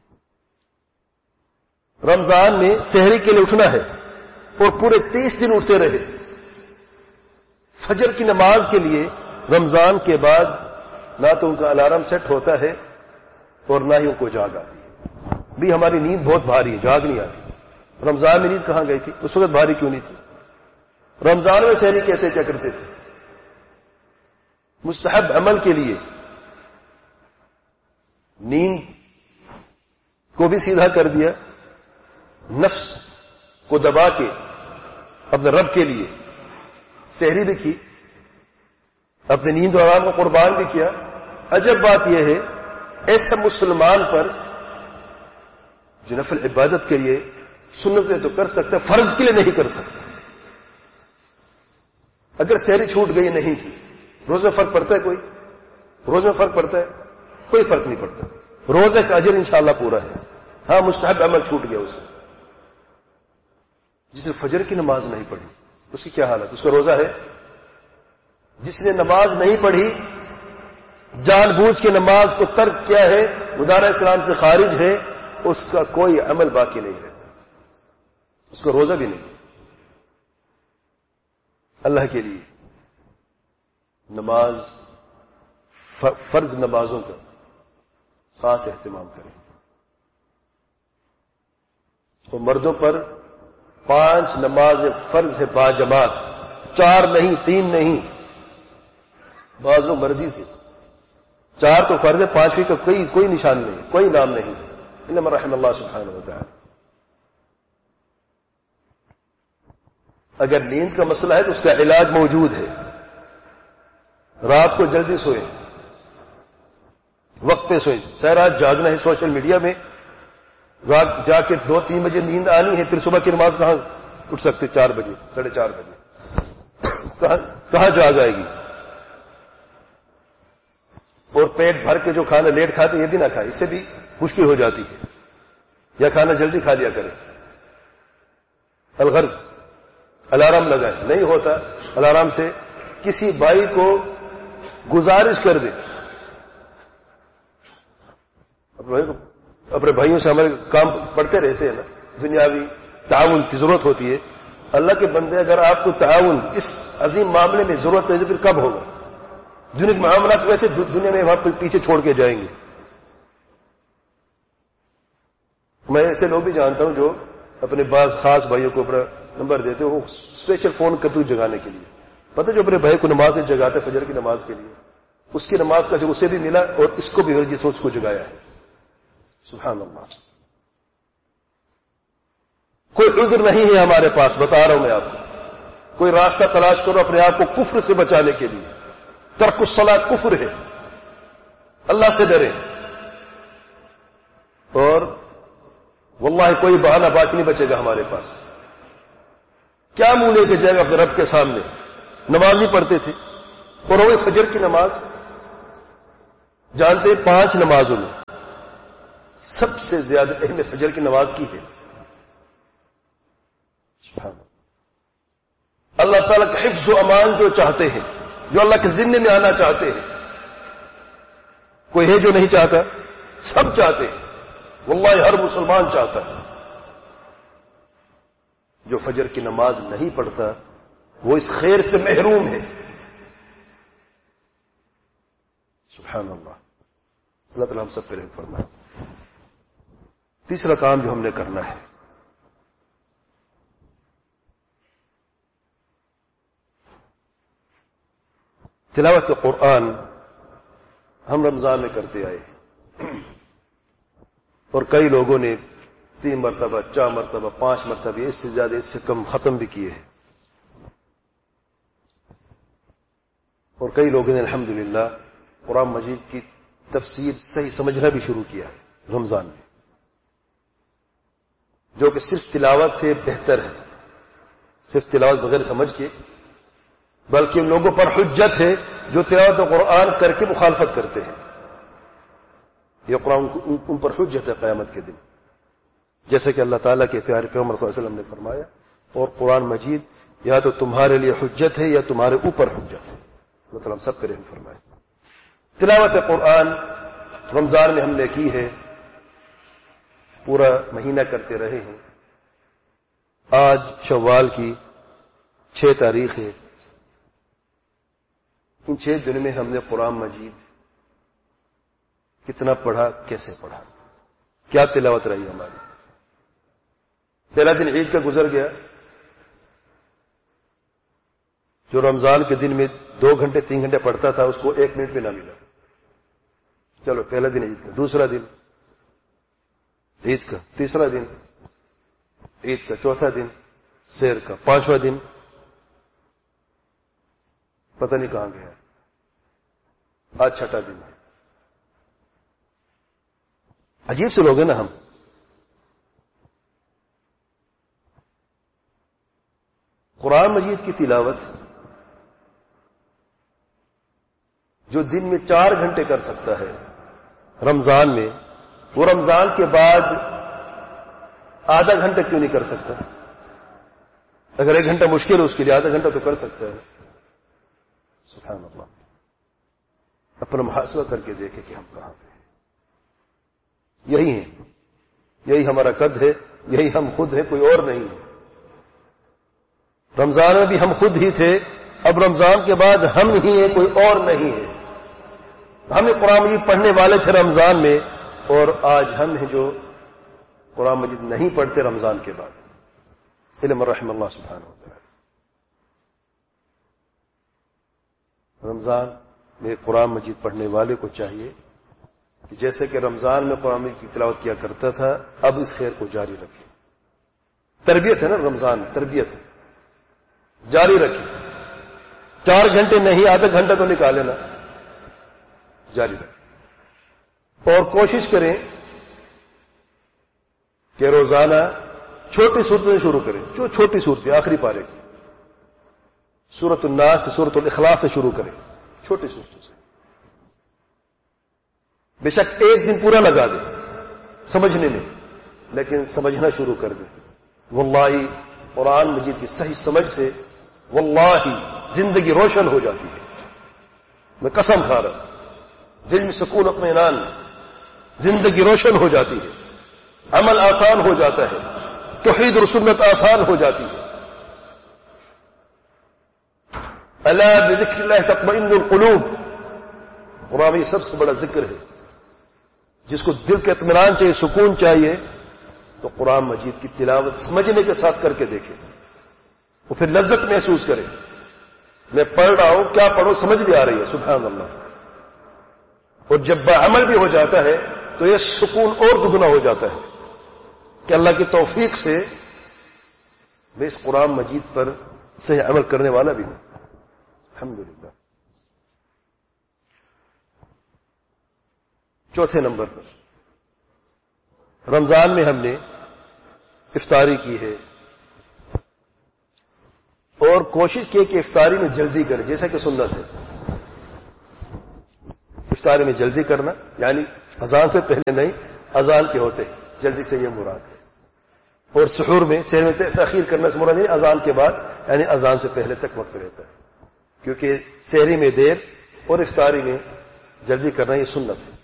رمضان میں سحری کے لیے اٹھنا ہے اور پورے تیس دن اٹھتے رہے. فجر کی نماز کے لیے رمضان کے بعد نہ تو ان کا الارم سیٹ ہوتا ہے اور نہ ہی ان کو جاگ آتی ہے. بھی ہماری نیند بہت بھاری ہے، جاگ نہیں آتی. رمضان میں نیند کہاں گئی تھی؟ اس وقت بھاری کیوں نہیں تھی؟ رمضان میں سحری کیسے کیا کرتے تھے؟ مستحب عمل کے لیے نیند کو بھی سیدھا کر دیا، نفس کو دبا کے اپنے رب کے لیے سحری بھی کی، اپنے نیند و آرام کو قربان بھی کیا. عجب بات یہ ہے، ایسے مسلمان پر جو نفل عبادت کے لیے سنت میں تو کر سکتا ہے، فرض کے لیے نہیں کر سکتا. اگر سحری چھوٹ گئی نہیں کی، روز میں فرق پڑتا ہے؟ کوئی روز میں فرق پڑتا ہے؟ کوئی فرق نہیں پڑتا. روزے کا اجر انشاءاللہ پورا ہے. ہاں مستحب عمل چھوٹ گیا اسے. جس نے فجر کی نماز نہیں پڑھی اس کی کیا حالت؟ اس کا روزہ ہے؟ جس نے نماز نہیں پڑھی، جان بوجھ کے نماز کو ترک کیا ہے، مدارہ اسلام سے خارج ہے، اس کا کوئی عمل باقی نہیں رہتا، اس کو روزہ بھی نہیں. اللہ کے لیے نماز، فرض نمازوں کا خاص اہتمام کریں. تو مردوں پر پانچ نماز فرض ہے با جماعت، چار نہیں، تین نہیں، بعض لوگ مرضی سے چار تو فرض ہے، پانچویں کا کوئی کوئی نشان نہیں، کوئی نام نہیں، الا من رحم اللہ سبحانہ و تعالی. اگر نیند کا مسئلہ ہے تو اس کا علاج موجود ہے. رات کو جلدی سوئے، وقت پہ سوئے. سر آج جاگنا ہے، سوشل میڈیا میں رات جا کے دو تین بجے نیند آنی ہے، پھر صبح کی نماز کہاں اٹھ سکتے؟ چار بجے، ساڑھے چار بجے کہاں کہاں جاگ آئے گی؟ اور پیٹ بھر کے جو کھانا لیٹ کھاتے یہ بھی نہ کھائے، اس سے بھی مشکل ہو جاتی ہے. یا کھانا جلدی کھا لیا کرے. الغرض الارم لگائے، نہیں ہوتا الارم سے کسی بھائی کو گزارش کر دے. اپنے بھائیوں سے ہمارے کام پڑتے رہتے ہیں نا، دنیاوی تعاون کی ضرورت ہوتی ہے. اللہ کے بندے اگر آپ کو تعاون اس عظیم معاملے میں ضرورت ہے تو پھر کب ہوگا؟ دنیا کے معاملات ویسے دنیا میں وہاں پیچھے چھوڑ کے جائیں گے. میں ایسے لوگ بھی جانتا ہوں جو اپنے بعض خاص بھائیوں کو اپنا نمبر دیتے ہیں، وہ اسپیشل فون کرتے ہوئے جگانے کے لیے. پتہ جو اپنے بھائی کو نماز سے جگاتے فجر کی نماز کے لیے، اس کی نماز کا جو اسے بھی ملا اور اس کو بھی جس اس کو جگایا ہے. سبحان اللہ. کوئی عذر نہیں ہے ہمارے پاس، بتا رہا ہوں میں آپ کو. کوئی راستہ تلاش کرو اپنے آپ کو کفر سے بچانے کے لیے. ترک الصلاۃ کفر ہے. اللہ سے ڈریں. اور واللہ کوئی بہانہ باقی نہیں بچے گا ہمارے پاس. کیا منہ لے کے جائے گا اپنے رب کے سامنے؟ نماز نہیں پڑھتے تھے اور وہ فجر کی نماز. جانتے ہیں پانچ نمازوں میں سب سے زیادہ اہم فجر کی نماز کی ہے. سبحان اللہ. اللہ تعالیٰ کا حفظ و امان جو چاہتے ہیں, جو اللہ کے ذمے میں آنا چاہتے ہیں, کوئی ہے جو نہیں چاہتا؟ سب چاہتے ہیں. واللہ ہر مسلمان چاہتا ہے. جو فجر کی نماز نہیں پڑھتا وہ اس خیر سے محروم ہے. سبحان اللہ. اللہ تعالیٰ ہم سب پہ رحم فرمائے. تیسرا کام جو ہم نے کرنا ہے, تلاوت قرآن ہم رمضان میں کرتے آئے ہیں, اور کئی لوگوں نے تین مرتبہ, چار مرتبہ, پانچ مرتبہ, اس سے زیادہ, اس سے کم ختم بھی کیے ہیں. اور کئی لوگوں نے الحمدللہ قرآن مجید کی تفسیر صحیح سمجھنا بھی شروع کیا ہے رمضان میں, جو کہ صرف تلاوت سے بہتر ہے. صرف تلاوت بغیر سمجھ کے, بلکہ ان لوگوں پر حجت ہے جو تلاوت قرآن کر کے مخالفت کرتے ہیں. یہ قرآن ان پر حجت ہے قیامت کے دن, جیسے کہ اللہ تعالیٰ کے پیارے پیغمبر صلی اللہ علیہ وسلم نے فرمایا, اور قرآن مجید یا تو تمہارے لیے حجت ہے یا تمہارے اوپر حجت ہے. اللہ تعالیٰ ہم سب پہ رحم فرمائے. تلاوت قرآن رمضان میں ہم نے کی ہے, پورا مہینہ کرتے رہے ہیں. آج شوال کی چھ تاریخ ہے. ان چھ دنوں میں ہم نے قرآن مجید کتنا پڑھا, کیسے پڑھا, کیا تلاوت رہی ہماری. پہلا دن عید کا گزر گیا, جو رمضان کے دن میں دو گھنٹے تین گھنٹے پڑھتا تھا اس کو ایک منٹ بھی نہ ملا. چلو پہلا دن عید کا, دوسرا دن عید کا, تیسرا دن عید کا, چوتھا دن سیر کا, پانچواں دن پتہ نہیں کہاں گیا, آج چھٹا دن ہے. عجیب سے لوگ ہیں نا ہم. قرآن مجید کی تلاوت جو دن میں چار گھنٹے کر سکتا ہے رمضان میں, وہ رمضان کے بعد آدھا گھنٹہ کیوں نہیں کر سکتا؟ اگر ایک گھنٹہ مشکل ہے اس کے لیے آدھا گھنٹہ تو کر سکتا ہے. سبحان اللہ. اپنا محاسبہ کر کے دیکھیں کہ ہم کہاں پہ ہیں. یہی ہیں, یہی ہمارا قد ہے, یہی ہم خود ہیں, کوئی اور نہیں ہے. رمضان میں بھی ہم خود ہی تھے, اب رمضان کے بعد ہم ہی ہیں, کوئی اور نہیں ہے. ہم قرآن مجید پڑھنے والے تھے رمضان میں, اور آج ہم ہیں جو قرآن مجید نہیں پڑھتے رمضان کے بعد. علم رحم اللہ سبحانہ وتعالی. رمضان میں قرآن مجید پڑھنے والے کو چاہیے کہ جیسے کہ رمضان میں قرآن مجید کی تلاوت کیا کرتا تھا, اب اس خیر کو جاری رکھے. تربیت ہے نا رمضان میں, تربیت ہے, جاری رکھے. چار گھنٹے نہیں, آدھا گھنٹہ تو نکالے نا, جاری رکھے. اور کوشش کریں کہ روزانہ چھوٹی صورتوں سے شروع کریں. جو چھوٹی صورتیں آخری پارے کی, سورۃ الناس سے سورۃ الاخلاص سے شروع کریں, چھوٹی صورتوں سے. بے شک ایک دن پورا لگا دیں سمجھنے میں, لیکن سمجھنا شروع کر دیں. واللہ قرآن مجید کی صحیح سمجھ سے واللہ زندگی روشن ہو جاتی ہے. میں قسم کھا رہا ہوں, دل میں سکون اطمینان, زندگی روشن ہو جاتی ہے, عمل آسان ہو جاتا ہے, توحید اور سنت آسان ہو جاتی ہے. الا بذکر اللہ تطمئن القلوب. قرآن یہ سب سے بڑا ذکر ہے. جس کو دل کے اطمینان چاہیے, سکون چاہیے, تو قرآن مجید کی تلاوت سمجھنے کے ساتھ کر کے دیکھیں, وہ پھر لذت محسوس کرے. میں پڑھ رہا ہوں, کیا پڑھوں سمجھ بھی آ رہی ہے. سبحان اللہ. اور جب بعمل بھی ہو جاتا ہے تو یہ سکون اور دگنا ہو جاتا ہے کہ اللہ کی توفیق سے میں اس قرآن مجید پر صحیح عمل کرنے والا بھی ہوں. الحمدللہ. چوتھے نمبر پر رمضان میں ہم نے افطاری کی ہے, اور کوشش کی کہ افطاری میں جلدی کرے, جیسا کہ سنت ہے. افطاری میں جلدی کرنا، یعنی اذان سے پہلے نہیں، اذان کے ہوتے جلدی سے یہ مراد ہے. اور سحور میں سحر میں تاخیر کرنے سے مراد نہیں، اذان کے بعد یعنی اذان سے پہلے تک وقت رہتا ہے، کیونکہ سحری میں دیر اور افطاری میں جلدی کرنا یہ سنت ہے.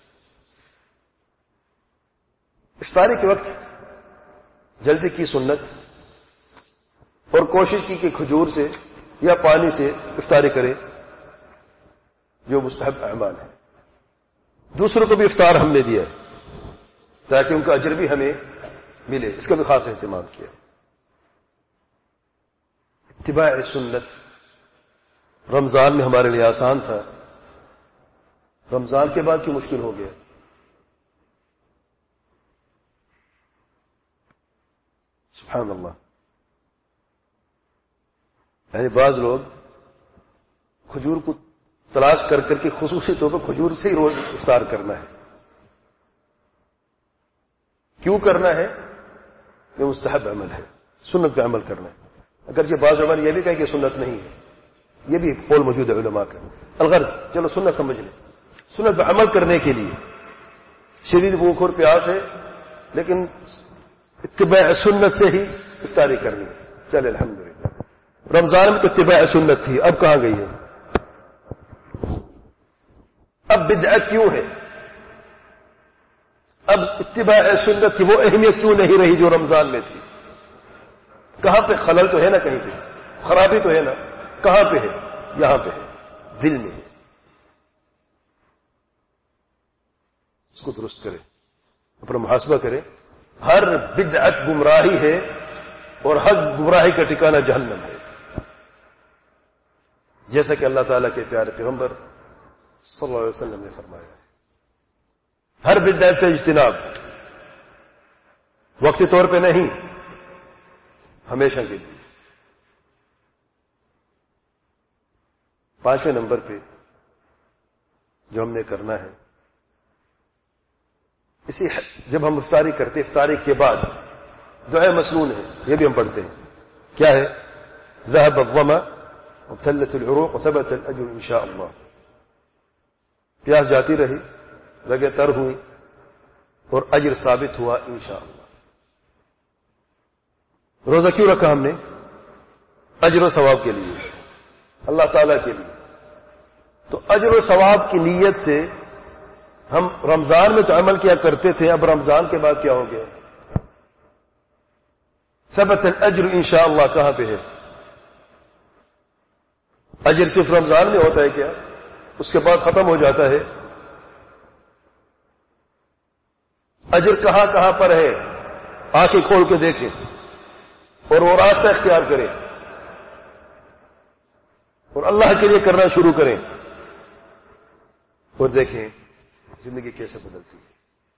افطاری کے وقت جلدی کی سنت، اور کوشش کی کہ کھجور سے یا پانی سے افطاری کرے، جو مستحب اعمال ہے. دوسروں کو بھی افطار ہم نے دیا ہے تاکہ ان کا اجر بھی ہمیں ملے، اس کا بھی خاص اہتمام کیا. اتباع سنت رمضان میں ہمارے لیے آسان تھا، رمضان کے بعد کیوں مشکل ہو گیا؟ سبحان اللہ. یعنی بعض لوگ کھجور کو تلاش کر کر کے خصوصی طور پر کھجور سے ہی روز افطار کرنا ہے. کیوں کرنا ہے؟ یہ مستحب عمل ہے، سنت پہ عمل کرنا ہے. اگرچہ بعض عمل یہ بھی کہے کہ سنت نہیں ہے، یہ بھی قول موجود ہے علماء کا. الغرض چلو سنت سمجھ لیں، سنت پہ عمل کرنے کے لیے شدید بھوک اور پیاس ہے، لیکن اتباع سنت سے ہی افطاری کرنی ہے. چلے الحمدللہ. رمضان میں تو اتباع سنت تھی، اب کہاں گئی ہے؟ اب بدعت کیوں ہے؟ اب اتباع سنت کی وہ اہمیت کیوں نہیں رہی جو رمضان میں تھی؟ کہاں پہ خلل تو ہے نا، کہیں پہ خرابی تو ہے نا. کہاں پہ ہے؟ یہاں پہ ہے، دل میں ہے. اس کو درست کرے، اپنا محاسبہ کرے. ہر بدعت گمراہی ہے اور ہر گمراہی کا ٹھکانہ جہنم ہے، جیسا کہ اللہ تعالیٰ کے پیارے پیغمبر صلی اللہ علیہ وسلم نے فرمایا ہے. ہر بدعت سے اجتناب، وقتی طور پہ نہیں، ہمیشہ کے لیے. پانچویں نمبر پہ جو ہم نے کرنا ہے، اسی جب ہم افطاری کرتے افطاری کے بعد دعائے مسنون ہے، یہ بھی ہم پڑھتے ہیں. کیا ہے؟ ذهب الظما وابتلت العروق وثبت الاجر ان شاء اللہ. پیاس جاتی رہی، رگیں تر ہوئی اور اجر ثابت ہوا انشاءاللہ. روزہ کیوں رکھا ہم نے؟ اجر و ثواب کے لیے، اللہ تعالیٰ کے لیے. تو اجر و ثواب کی نیت سے ہم رمضان میں تو عمل کیا کرتے تھے، اب رمضان کے بعد کیا ہو گیا؟ ثبت الاجر انشاءاللہ کہاں پہ ہے؟ اجر صرف رمضان میں ہوتا ہے کیا؟ اس کے بعد ختم ہو جاتا ہے. اجر کہاں کہاں پر ہے؟ آنکھیں کھول کے دیکھیں اور وہ راستہ اختیار کریں اور اللہ کے لیے کرنا شروع کریں اور دیکھیں زندگی کیسے بدلتی ہے.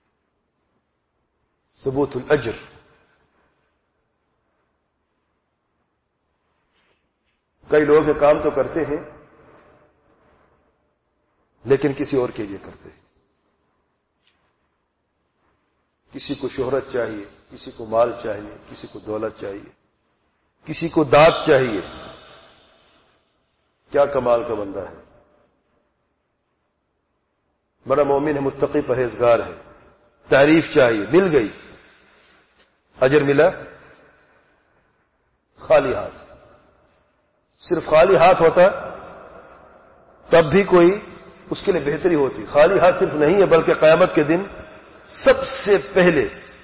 ثبوت الاجر. کئی لوگ یہ کام تو کرتے ہیں لیکن کسی اور کے لیے کرتے ہیں. کسی کو شہرت چاہیے، کسی کو مال چاہیے، کسی کو دولت چاہیے، کسی کو داد چاہیے. کیا کمال کا بندہ ہے، بڑا مومن ہے، متقی پرہیزگار ہے، تعریف چاہیے، مل گئی، اجر ملا. خالی ہاتھ، صرف خالی ہاتھ ہوتا تب بھی کوئی اس کے لیے بہتری ہوتی. خالی ہاتھ صرف نہیں ہے بلکہ قیامت کے دن سب سے پہلے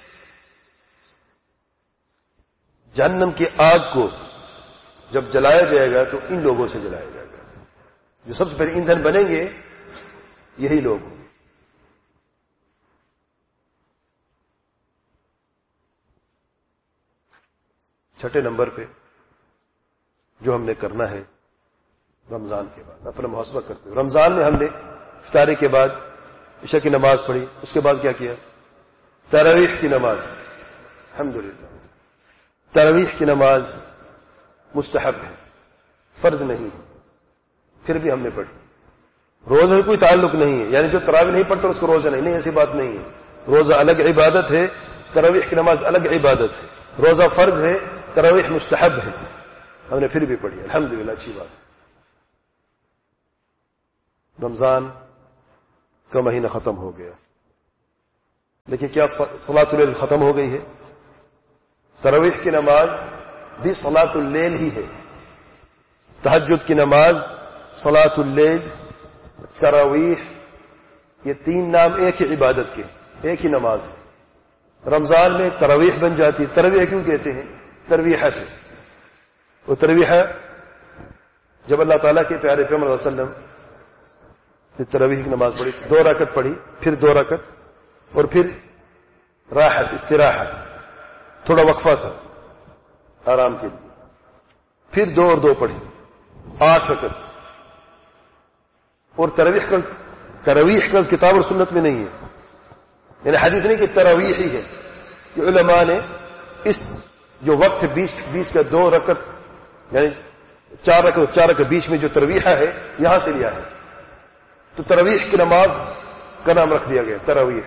جہنم کی آگ کو جب جلایا جائے گا تو ان لوگوں سے جلایا جائے گا. جو سب سے پہلے ایندھن بنیں گے یہی لوگ ہوں گے. چھٹے نمبر پہ جو ہم نے کرنا ہے رمضان کے بعد اپنا محاسبہ کرتے ہیں. رمضان میں ہم نے افطاری کے بعد عشاء کی نماز پڑھی، اس کے بعد کیا کیا؟ تراویح کی نماز. الحمدللہ تراویح کی نماز مستحب ہے، فرض نہیں ہے، پھر بھی ہم نے پڑھی. روزہ کوئی تعلق نہیں ہے، یعنی جو تراویح نہیں پڑھتا اس کو روزہ نہیں، نہیں ایسی بات نہیں ہے. روزہ الگ عبادت ہے، تراویح کی نماز الگ عبادت ہے. روزہ فرض ہے، تراویح مستحب ہے، ہم نے پھر بھی پڑھی. الحمدللہ اچھی بات ہے. رمضان کا مہینہ ختم ہو گیا. دیکھیے کیا صلاۃ اللیل ختم ہو گئی ہے. تراویح کی نماز بھی صلاۃ اللیل ہی ہے. تہجد کی نماز، صلاۃ اللیل، تراویح، یہ تین نام ایک ہی عبادت کے، ایک ہی نماز ہے. رمضان میں تراویح بن جاتی ہے. تراویح کیوں کہتے ہیں؟ ترویحہ سے. وہ ترویحہ جب اللہ تعالیٰ کے پیارے پیغمبر صلی اللہ علیہ وسلم نے تراویح کی نماز پڑھی، دو رکعت پڑھی، پھر دو رکعت، اور پھر راحت، استراحت، تھوڑا وقفہ تھا آرام کے لیے، پھر دو اور دو پڑھی، آٹھ رکعت. اور تراویح کا تراویح کا کتاب اور سنت میں نہیں ہے، یعنی حدیث نہیں کہ تراویح ہی ہے. کہ علماء نے اس جو وقت بیچ بیچ کا دو رکعت یعنی چار رکعت چار رکعت بیچ میں جو تراویح ہے یہاں سے لیا ہے. تو تراویح کی نماز کا نام رکھ دیا گیا تراویح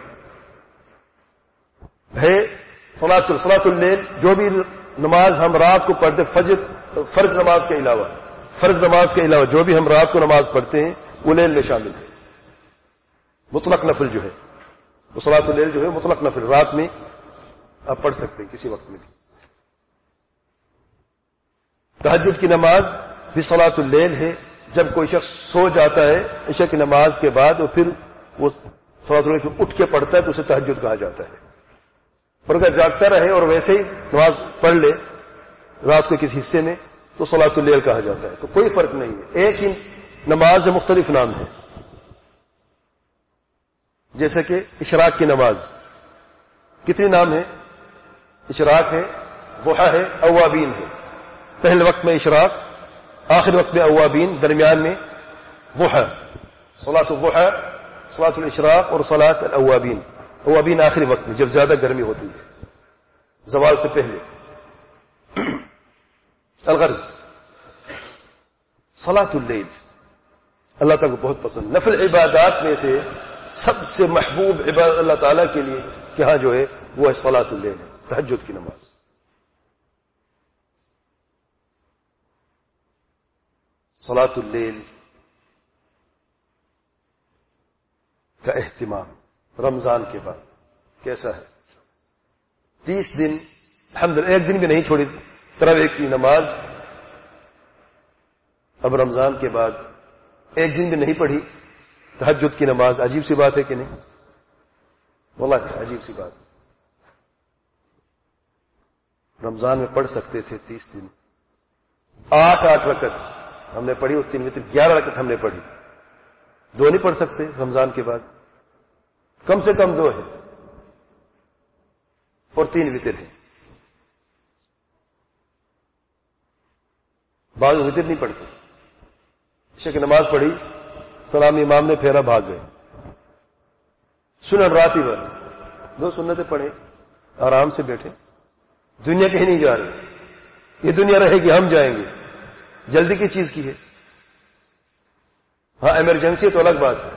ہے. صلاۃ صلاۃ اللیل جو بھی نماز ہم رات کو پڑھتے، فجر فرض نماز کے علاوہ فرض نماز کے علاوہ جو بھی ہم رات کو نماز پڑھتے ہیں وہ لیل میں شامل ہے. مطلق نفل جو ہے وہ صلاۃ اللیل جو ہے مطلق نفل، رات میں آپ پڑھ سکتے ہیں کسی وقت میں بھی. تہجد کی نماز بھی صلاۃ اللیل ہے. جب کوئی شخص سو جاتا ہے عشاء کی نماز کے بعد اور پھر وہ صلاۃ اللیل اٹھ کے پڑھتا ہے تو اسے تہجد کہا جاتا ہے. اور اگر جاگتا رہے اور ویسے ہی نماز پڑھ لے رات کے کسی حصے میں تو صلاۃ اللیل کہا جاتا ہے. تو کوئی فرق نہیں ہے، ایک ہی نماز سے مختلف نام ہے. جیسے کہ اشراق کی نماز کتنی نام ہے؟ اشراق ہے، ضحیٰ ہے، اوابین ہے. پہلے وقت میں اشراق، آخر وقت میں اوابین، درمیان میں ضحیٰ. صلاۃ الضحیٰ، صلاۃ الاشراق اور صلاۃ الاوابین. اوابین آخری وقت میں جب زیادہ گرمی ہوتی ہے، زوال سے پہلے. الغرض صلاۃ اللیل اللہ تعالیٰ کو بہت پسند. نفل عبادات میں سے سب سے محبوب عبادت اللہ تعالیٰ کے لیے کہ ہاں جو ہے وہ ہے صلاۃ اللیل ہے، تہجد کی نماز. صلاۃ اللیل کا اہتمام رمضان کے بعد کیسا ہے؟ تیس دن الحمدللہ ایک دن بھی نہیں چھوڑی تراویح کی نماز. اب رمضان کے بعد ایک دن بھی نہیں پڑھی تہجد کی نماز. عجیب سی بات ہے کہ نہیں؟ واللہ عجیب سی بات. رمضان میں پڑھ سکتے تھے تیس دن، آٹھ آٹھ رکعت ہم نے پڑھی اور تین وتر گیارہ رکعت ہم نے پڑھی. دو نہیں پڑھ سکتے رمضان کے بعد؟ کم سے کم دو ہے اور تین وتر ہے. بعض وتر نہیں پڑھتے. عشاء کی نماز پڑھی، سلام امام نے پھیرا، بھاگ گئے. سنن راتبہ دو سنتیں پڑھے، آرام سے بیٹھے. دنیا کہیں نہیں جا رہی، یہ دنیا رہے گی، ہم جائیں گے. جلدی کی چیز کی ہے؟ ہاں ایمرجنسی ہے تو الگ بات ہے،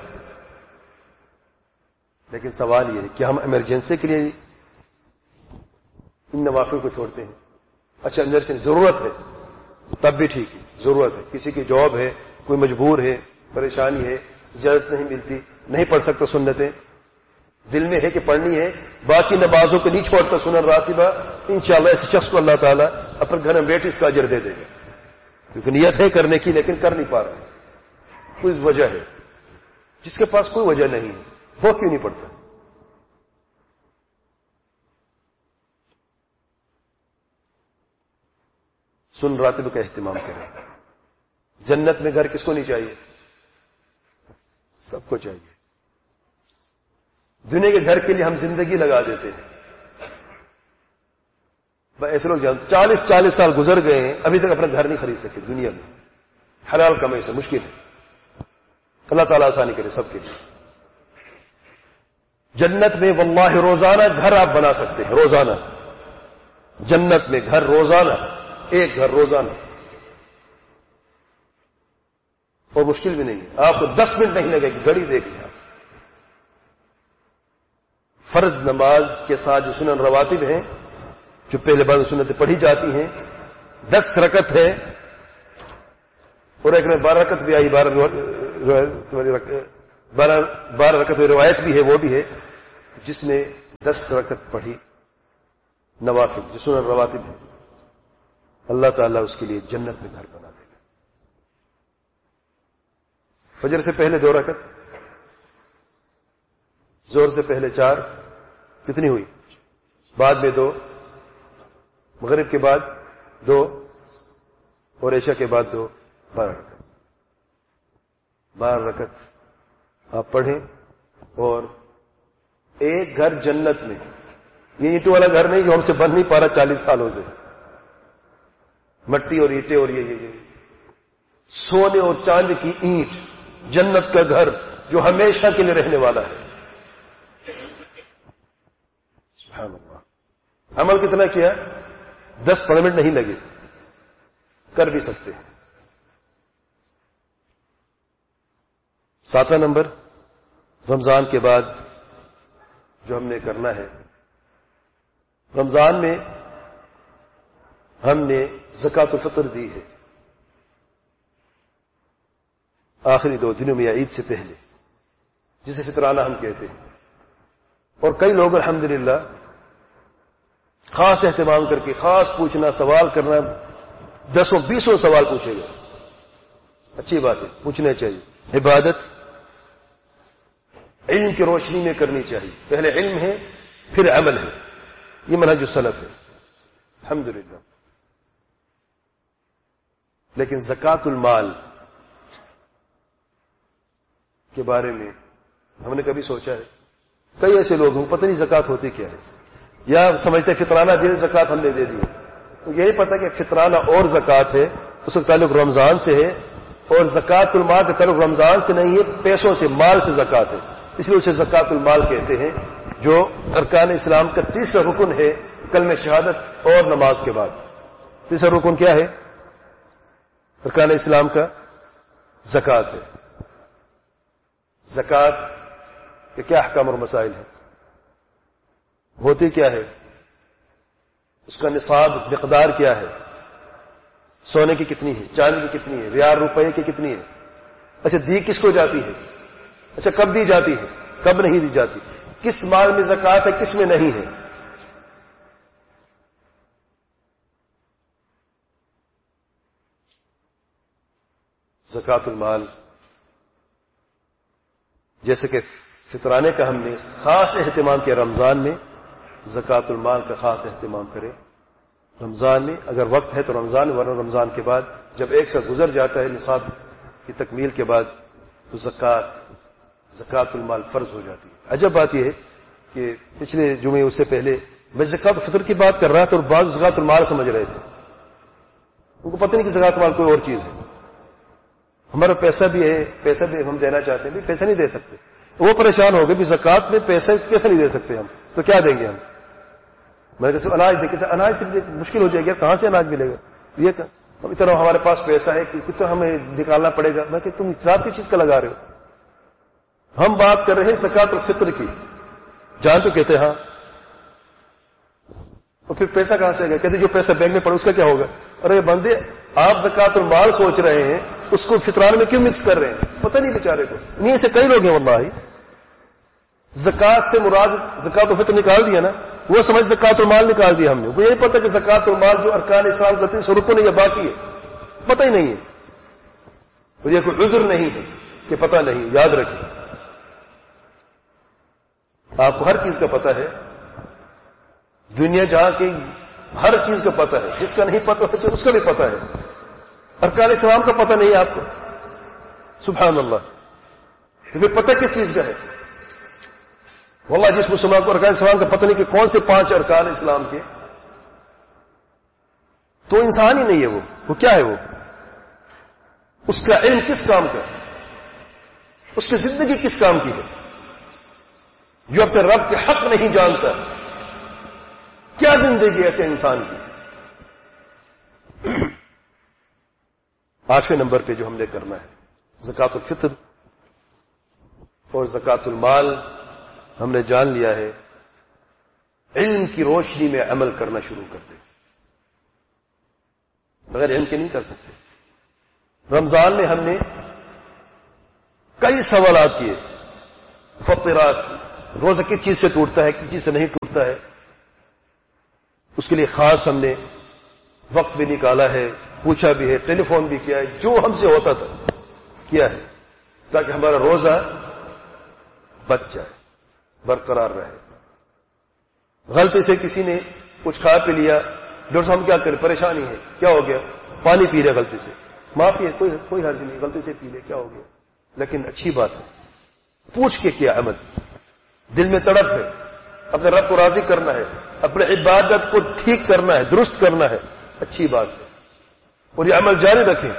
لیکن سوال یہ ہے کہ ہم ایمرجنسی کے لیے ان نوافل کو چھوڑتے ہیں. اچھا ایمرجنسی ضرورت ہے تب بھی ٹھیک ہے، ضرورت ہے، کسی کی جاب ہے، کوئی مجبور ہے، پریشانی ہے، اجازت نہیں ملتی، نہیں پڑھ سکتا سنتیں، دل میں ہے کہ پڑھنی ہے، باقی نمازوں کو نہیں چھوڑتا سنن راتبہ. انشاءاللہ ایسے شخص کو اللہ تعالیٰ اپنے گھر میں بیٹھ اس کا اجر دے دے گا، کیونکہ نیت ہے کرنے کی لیکن کر نہیں پا رہا. کوئی وجہ ہے، جس کے پاس کوئی وجہ نہیں ہے وہ کیوں نہیں پڑھتا؟ سن راتب کا اہتمام کریں. جنت میں گھر کس کو نہیں چاہیے؟ سب کو چاہیے. دنیا کے گھر کے لیے ہم زندگی لگا دیتے ہیں. ایسے لوگ جانتے چالیس چالیس سال گزر گئے ہیں ابھی تک اپنا گھر نہیں خرید سکے دنیا میں. حلال کمائی سے مشکل ہے. اللہ تعالیٰ آسانی کرے سب کے لیے. جنت میں واللہ روزانہ گھر آپ بنا سکتے ہیں، روزانہ جنت میں گھر، روزانہ ایک گھر روزانہ، اور مشکل بھی نہیں ہے. آپ کو دس منٹ نہیں لگے گی، گھڑی دیکھ لیں. فرض نماز کے ساتھ جو سنن رواتب ہیں، جو پہلے بعد سنتیں پڑھی جاتی ہیں، دس رکعت ہے اور ایک میں بارہ رکعت بھی آئی، بارہ بارہ بارہ رکعت روایت بھی ہے وہ بھی ہے جس نے دس رکعت پڑھی نوافل جو سنن رواتب ہے اللہ تعالیٰ اس کے لیے جنت میں گھر بنا دے گا. فجر سے پہلے دو رکعت، زور سے پہلے چار، کتنی ہوئی؟ بعد میں دو، مغرب کے بعد دو اور عشاء کے بعد دو، بارہ رکعت. بارہ رکعت آپ پڑھیں اور ایک گھر جنت میں، یہ اینٹوں والا گھر نہیں جو ہم سے بن نہیں پا رہا چالیس سالوں سے، مٹی اور اینٹیں اور یہ یہ سونے اور چاندی کی اینٹ، جنت کا گھر جو ہمیشہ کے لیے رہنے والا ہے. سبحان اللہ. عمل کتنا کیا؟ دس پندرہ منٹ نہیں لگے، کر بھی سکتے ہیں. ساتواں نمبر رمضان کے بعد جو ہم نے کرنا ہے، رمضان میں ہم نے زکوٰۃ الفطر دی ہے آخری دو دنوں میں یا عید سے پہلے، جسے فطرانہ ہم کہتے ہیں. اور کئی لوگ الحمدللہ خاص اہتمام کر کے خاص پوچھنا، سوال کرنا، دسوں بیسوں سوال پوچھے گا. اچھی بات ہے، پوچھنا چاہیے. عبادت علم کی روشنی میں کرنی چاہیے. پہلے علم ہے پھر عمل ہے، یہ منہج السلف ہے الحمدللہ. لیکن زکوٰۃ المال کے بارے میں ہم نے کبھی سوچا ہے؟ کئی ایسے لوگ ہیں پتہ نہیں زکوٰۃ ہوتی کیا ہے، یا سمجھتے فطرانہ دن زکوٰۃ ہم نے دے دی. یہی پتہ کہ فطرانہ اور زکوٰۃ ہے، اس کا تعلق رمضان سے ہے، اور زکوٰۃ المال کا تعلق رمضان سے نہیں ہے، پیسوں سے، مال سے زکوٰۃ ہے. اس لیے اسے زکوٰۃ المال کہتے ہیں، جو ارکان اسلام کا تیسرا رکن ہے کلمہ شہادت اور نماز کے بعد. تیسرا رکن کیا ہے ارکان اسلام کا؟ زکوٰۃ ہے. زکوٰۃ کے کیا احکام اور مسائل ہیں؟ ہوتی کیا ہے؟ اس کا نصاب مقدار کیا ہے؟ سونے کی کتنی ہے؟ چاندی کی کتنی ہے؟ ریال روپے کی کتنی ہے؟ اچھا دی کس کو جاتی ہے؟ اچھا کب دی جاتی ہے، کب نہیں دی جاتی؟ کس مال میں زکوٰۃ ہے، کس میں نہیں ہے؟ زکوٰۃ المال جیسے کہ فطرانے کا ہم نے خاص اہتمام کیا رمضان میں، زکوٰۃ المال کا خاص اہتمام کرے رمضان میں. اگر وقت ہے تو رمضان، ورنہ رمضان کے بعد جب ایک ساتھ گزر جاتا ہے نصاب کی تکمیل کے بعد تو زکوٰۃ زکوٰۃ المال فرض ہو جاتی ہے. عجب بات یہ ہے کہ پچھلے جمعے اس سے پہلے میں زکوٰۃ الفطر کی بات کر رہا تھا اور بعض زکوٰۃ المال سمجھ رہے تھے. ان کو پتہ نہیں کہ زکوٰۃ المال کوئی اور چیز ہے. ہمارا پیسہ بھی ہے، پیسہ بھی ہم دینا چاہتے ہیں، بھی پیسہ نہیں دے سکتے. وہ پریشان ہو گئے بھی زکوٰۃ میں پیسہ کیسے نہیں دے سکتے ہم، تو کیا دیں گے ہم؟ میں نے کہا اناج دیکھے تھے، اناج سے مشکل ہو جائے گا، کہاں سے اناج ملے گا؟ یہ اتنا ہمارے پاس پیسہ ہے کہ کتنا ہمیں نکالنا پڑے گا. میں کہ تم حساب کی چیز کا لگا رہے ہو؟ ہم بات کر رہے ہیں زکوٰۃ الفطر کی. جان تو کہتے ہاں، اور پھر پیسہ کہاں سے آئے گا؟ کہتے جو پیسہ بینک میں پڑے اس کا کیا ہوگا؟ ارے بندے آپ زکوٰۃ المال سوچ رہے ہیں، اس کو فطران میں کیوں مکس کر رہے ہیں؟ پتہ نہیں بیچارے کو. نہیں ایسے کئی لوگ ہیں واللہ، زکوٰۃ سے مراد زکوٰۃ الفطر نکال دیا نا، وہ سمجھ زکوٰۃ المال نکال دیا ہم نے. وہ یہی پتہ کہ زکوٰۃ المال جو ارکان اسلام کا تیسرا رکن ہے یا باقی ہے، پتہ ہی نہیں ہے. اور یہ کوئی عذر نہیں ہے کہ پتہ نہیں. یاد رکھیں آپ کو ہر چیز کا پتہ ہے، دنیا جہاں کی ہر چیز کا پتہ ہے. جس کا نہیں پتہ ہے اس کا بھی پتہ ہے. ارکان اسلام کا پتہ نہیں ہے آپ کو، سبحان اللہ. پھر پتہ کس چیز کا ہے؟ واللہ جس مسلمان کو ارکان اسلام کا پتہ نہیں کہ کون سے پانچ ارکان اسلام کے، تو انسان ہی نہیں ہے. وہ وہ کیا ہے؟ وہ اس کا علم کس کام کا ہے؟ اس کی زندگی کس کام کی ہے؟ جو اپنے رب کے حق نہیں جانتا، کیا زندگی ایسے انسان کی؟ آٹھویں نمبر پہ جو ہم نے کرنا ہے زکوٰۃ الفطر اور زکوٰۃ المال، ہم نے جان لیا ہے علم کی روشنی میں عمل کرنا شروع کر دیں. بغیر علم کے نہیں کر سکتے. رمضان میں ہم نے کئی سوالات کیے مفطرات، روزہ کس چیز سے ٹوٹتا ہے کس چیز سے نہیں ٹوٹتا ہے، اس کے لیے خاص ہم نے وقت بھی نکالا ہے، پوچھا بھی ہے، ٹیلی فون بھی کیا ہے، جو ہم سے ہوتا تھا کیا ہے، تاکہ ہمارا روزہ بچ جائے، برقرار رہے۔ غلطی سے کسی نے کچھ کھا پی لیا، ڈاکٹر صاحب ہم کیا کریں، پریشانی ہے، کیا ہو گیا، پانی پی لیا غلطی سے، معافی ہے، کوئی کوئی حرج نہیں، غلطی سے پی لے، کیا ہو گیا، لیکن اچھی بات ہے پوچھ کے کیا عمل، دل میں تڑپ ہے، اپنے رب کو راضی کرنا ہے، اپنے عبادت کو ٹھیک کرنا ہے، درست کرنا ہے، اچھی بات ہے، اور یہ عمل جاری رکھیں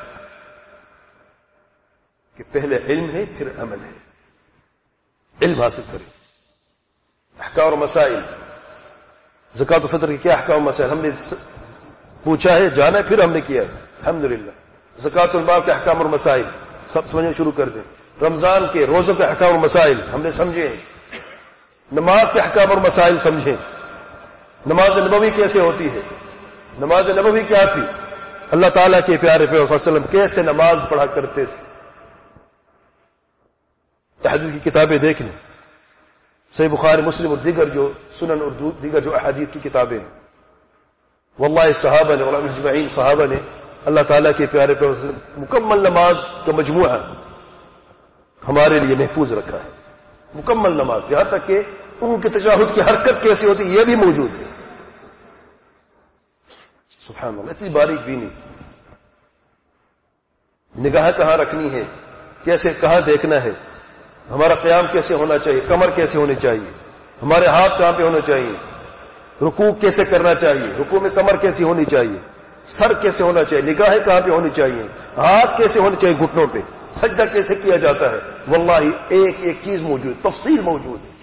کہ پہلے علم ہے پھر عمل ہے، علم حاصل کریں۔ احکام اور مسائل، زکات و فطر کے کیا احکام و مسائل ہم نے پوچھا ہے، جانا ہے، پھر ہم نے کیا ہے الحمدللہ۔ زکات المال کے احکام اور مسائل سب سمجھنا شروع کر دیں۔ رمضان کے روزوں کے احکام اور مسائل ہم نے سمجھے، نماز کے احکام اور مسائل سمجھیں، نماز نبوی کیسے ہوتی ہے، نماز نبوی کیا تھی، اللہ تعالیٰ کے پیارے پیغمبر صلی اللہ علیہ وسلم کیسے نماز پڑھا کرتے تھے، تحدید کی کتابیں دیکھ لیں، صحیح بخاری مسلم اور دیگر جو سنن اور دیگر جو احادیث کی کتابیں ہیں، واللہ صحابہ نے علماء اجمعین صحابہ نے اللہ تعالیٰ کے پیارے پیغمبر صلی اللہ علیہ وسلم مکمل نماز کا مجموعہ ہمارے لیے محفوظ رکھا ہے، مکمل نماز، یہاں تک کہ ان کے تشہد کی حرکت کیسی ہوتی یہ بھی موجود ہے، سبحان اللہ، اتنی باریک بھی نہیں، نگاہ کہاں رکھنی ہے، کیسے کہاں دیکھنا ہے، ہمارا قیام کیسے ہونا چاہیے، کمر کیسے ہونی چاہیے، ہمارے ہاتھ کہاں پہ ہونے چاہیے، رکوع کیسے کرنا چاہیے، رکوع میں کمر کیسی ہونی چاہیے، سر کیسے ہونا چاہیے، نگاہیں کہاں پہ ہونی چاہیے، ہاتھ کیسے ہونے چاہیے گھٹنوں پہ، سجدہ کیسے کیا جاتا ہے، واللہ ایک ایک چیز موجود، تفصیل موجود ہے۔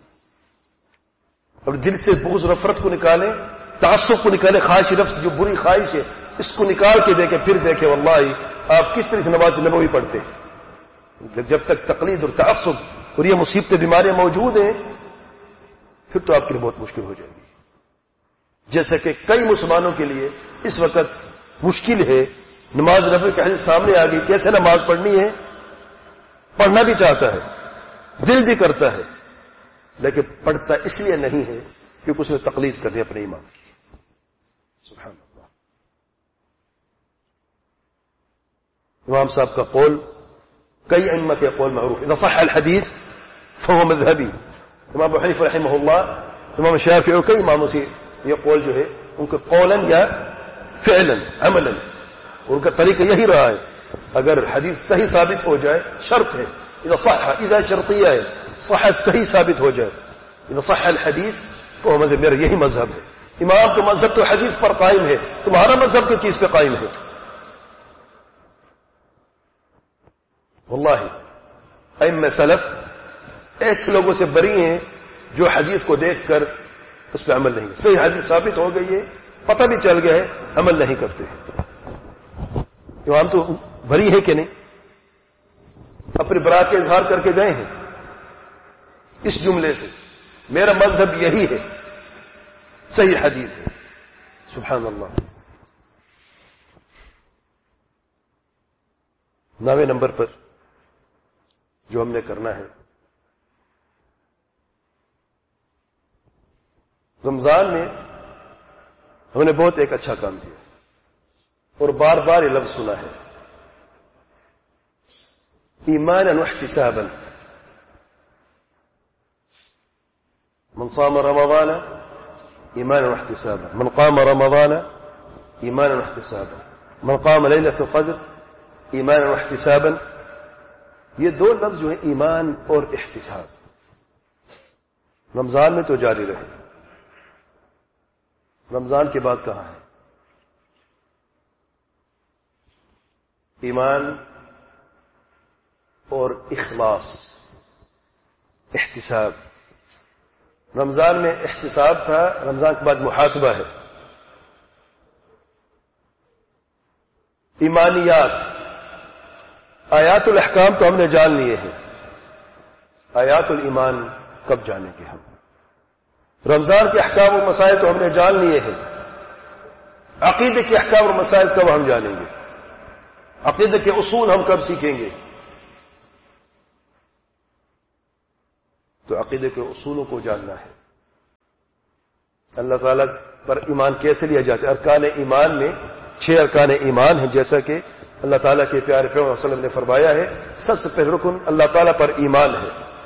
اور دل سے بغض و نفرت کو نکالیں، تعصب کو نکالیں، خواہش نفس جو بری خواہش ہے اس کو نکال کے دیکھیں، پھر دیکھیں واللہ آپ کس طرح سے نماز نبوی پڑھتے ہیں۔ جب تک تقلید اور تعصب اور یہ مصیبتیں بیماریاں موجود ہیں پھر تو آپ کے لیے بہت مشکل ہو جائے گی، جیسا کہ کئی مسلمانوں کے لیے اس وقت مشکل ہے، نماز نبوی کی حدیث سامنے آ گئی، کیسے نماز پڑھنی ہے، پڑھنا بھی چاہتا ہے، دل بھی کرتا ہے، لیکن پڑھتا اس لیے نہیں ہے کیونکہ اس نے تقلید کرنی اپنے ایمان کی، سبحان اللہ۔ امام صاحب کا قول کئی ائمہ کے قول معروف، اذا صح الحدیث فهو مذهبی، امام ابو حنیفہ رحمہ اللہ، امام شافعی اور کئی اماموں سے یہ قول جو ہے ان کا قولاً یا فعلاً عملاً ان کا طریقہ یہی رہا ہے، اگر حدیث صحیح ثابت ہو جائے، شرط ہے اذا صح، اذا شرطیہ ہے، صح صحیح ثابت ہو جائے، اذا صح الحدیث فهو مذهب، میرا یہی مذہب ہے۔ امام کا مذہب تو حدیث پر قائم ہے، تمہارا مذہب کس چیز پہ قائم ہے؟ واللہ ائمہ سلف ایسے لوگوں سے بری ہیں جو حدیث کو دیکھ کر اس پہ عمل نہیں، صحیح حدیث ثابت ہو گئی ہے، پتہ بھی چل گیا ہے، عمل نہیں کرتے۔ امام تو بری ہے کہ نہیں، اپنی برات کا اظہار کر کے گئے ہیں اس جملے سے، میرا مذہب یہی ہے، صحیح حدیث ہے، سبحان اللہ۔ نویں نمبر پر جو ہم نے کرنا ہے، رمضان میں ہم نے بہت ایک اچھا کام کیا اور بار بار یہ لفظ سنا ہے، ایمانا واحتسابا، من صام رمضان ایمانا واحتسابا، من قام رمضان ایمانا واحتسابا، من قام ليلة القدر ایمانا واحتسابا، یہ دو لفظ جو ہیں ایمان اور احتساب، رمضان میں تو جاری رہے، رمضان کے بعد کہاں ہے؟ ایمان اور اخلاص، احتساب۔ رمضان میں احتساب تھا، رمضان کے بعد محاسبہ ہے، ایمانیات، آیات الاحکام تو ہم نے جان لیے ہیں، آیات الایمان کب جانیں گے ہم؟ رمضان کے احکام و مسائل تو ہم نے جان لیے ہیں، عقیدے کے احکام اور مسائل کب ہم جانیں گے؟ عقیدے کے اصول ہم کب سیکھیں گے؟ تو عقیدے کے اصولوں کو جاننا ہے. اللہ تعالیٰ پر ایمان کیسے لیا جاتا ہے؟ ارکان ایمان میں چھ ارکان ایمان ہیں، جیسا کہ اللہ تعالیٰ کے پیارے پیغمبر صلی اللہ علیہ وسلم نے فرمایا ہے. سب سے پہلا رکن اللہ تعالیٰ پر ایمان ہے.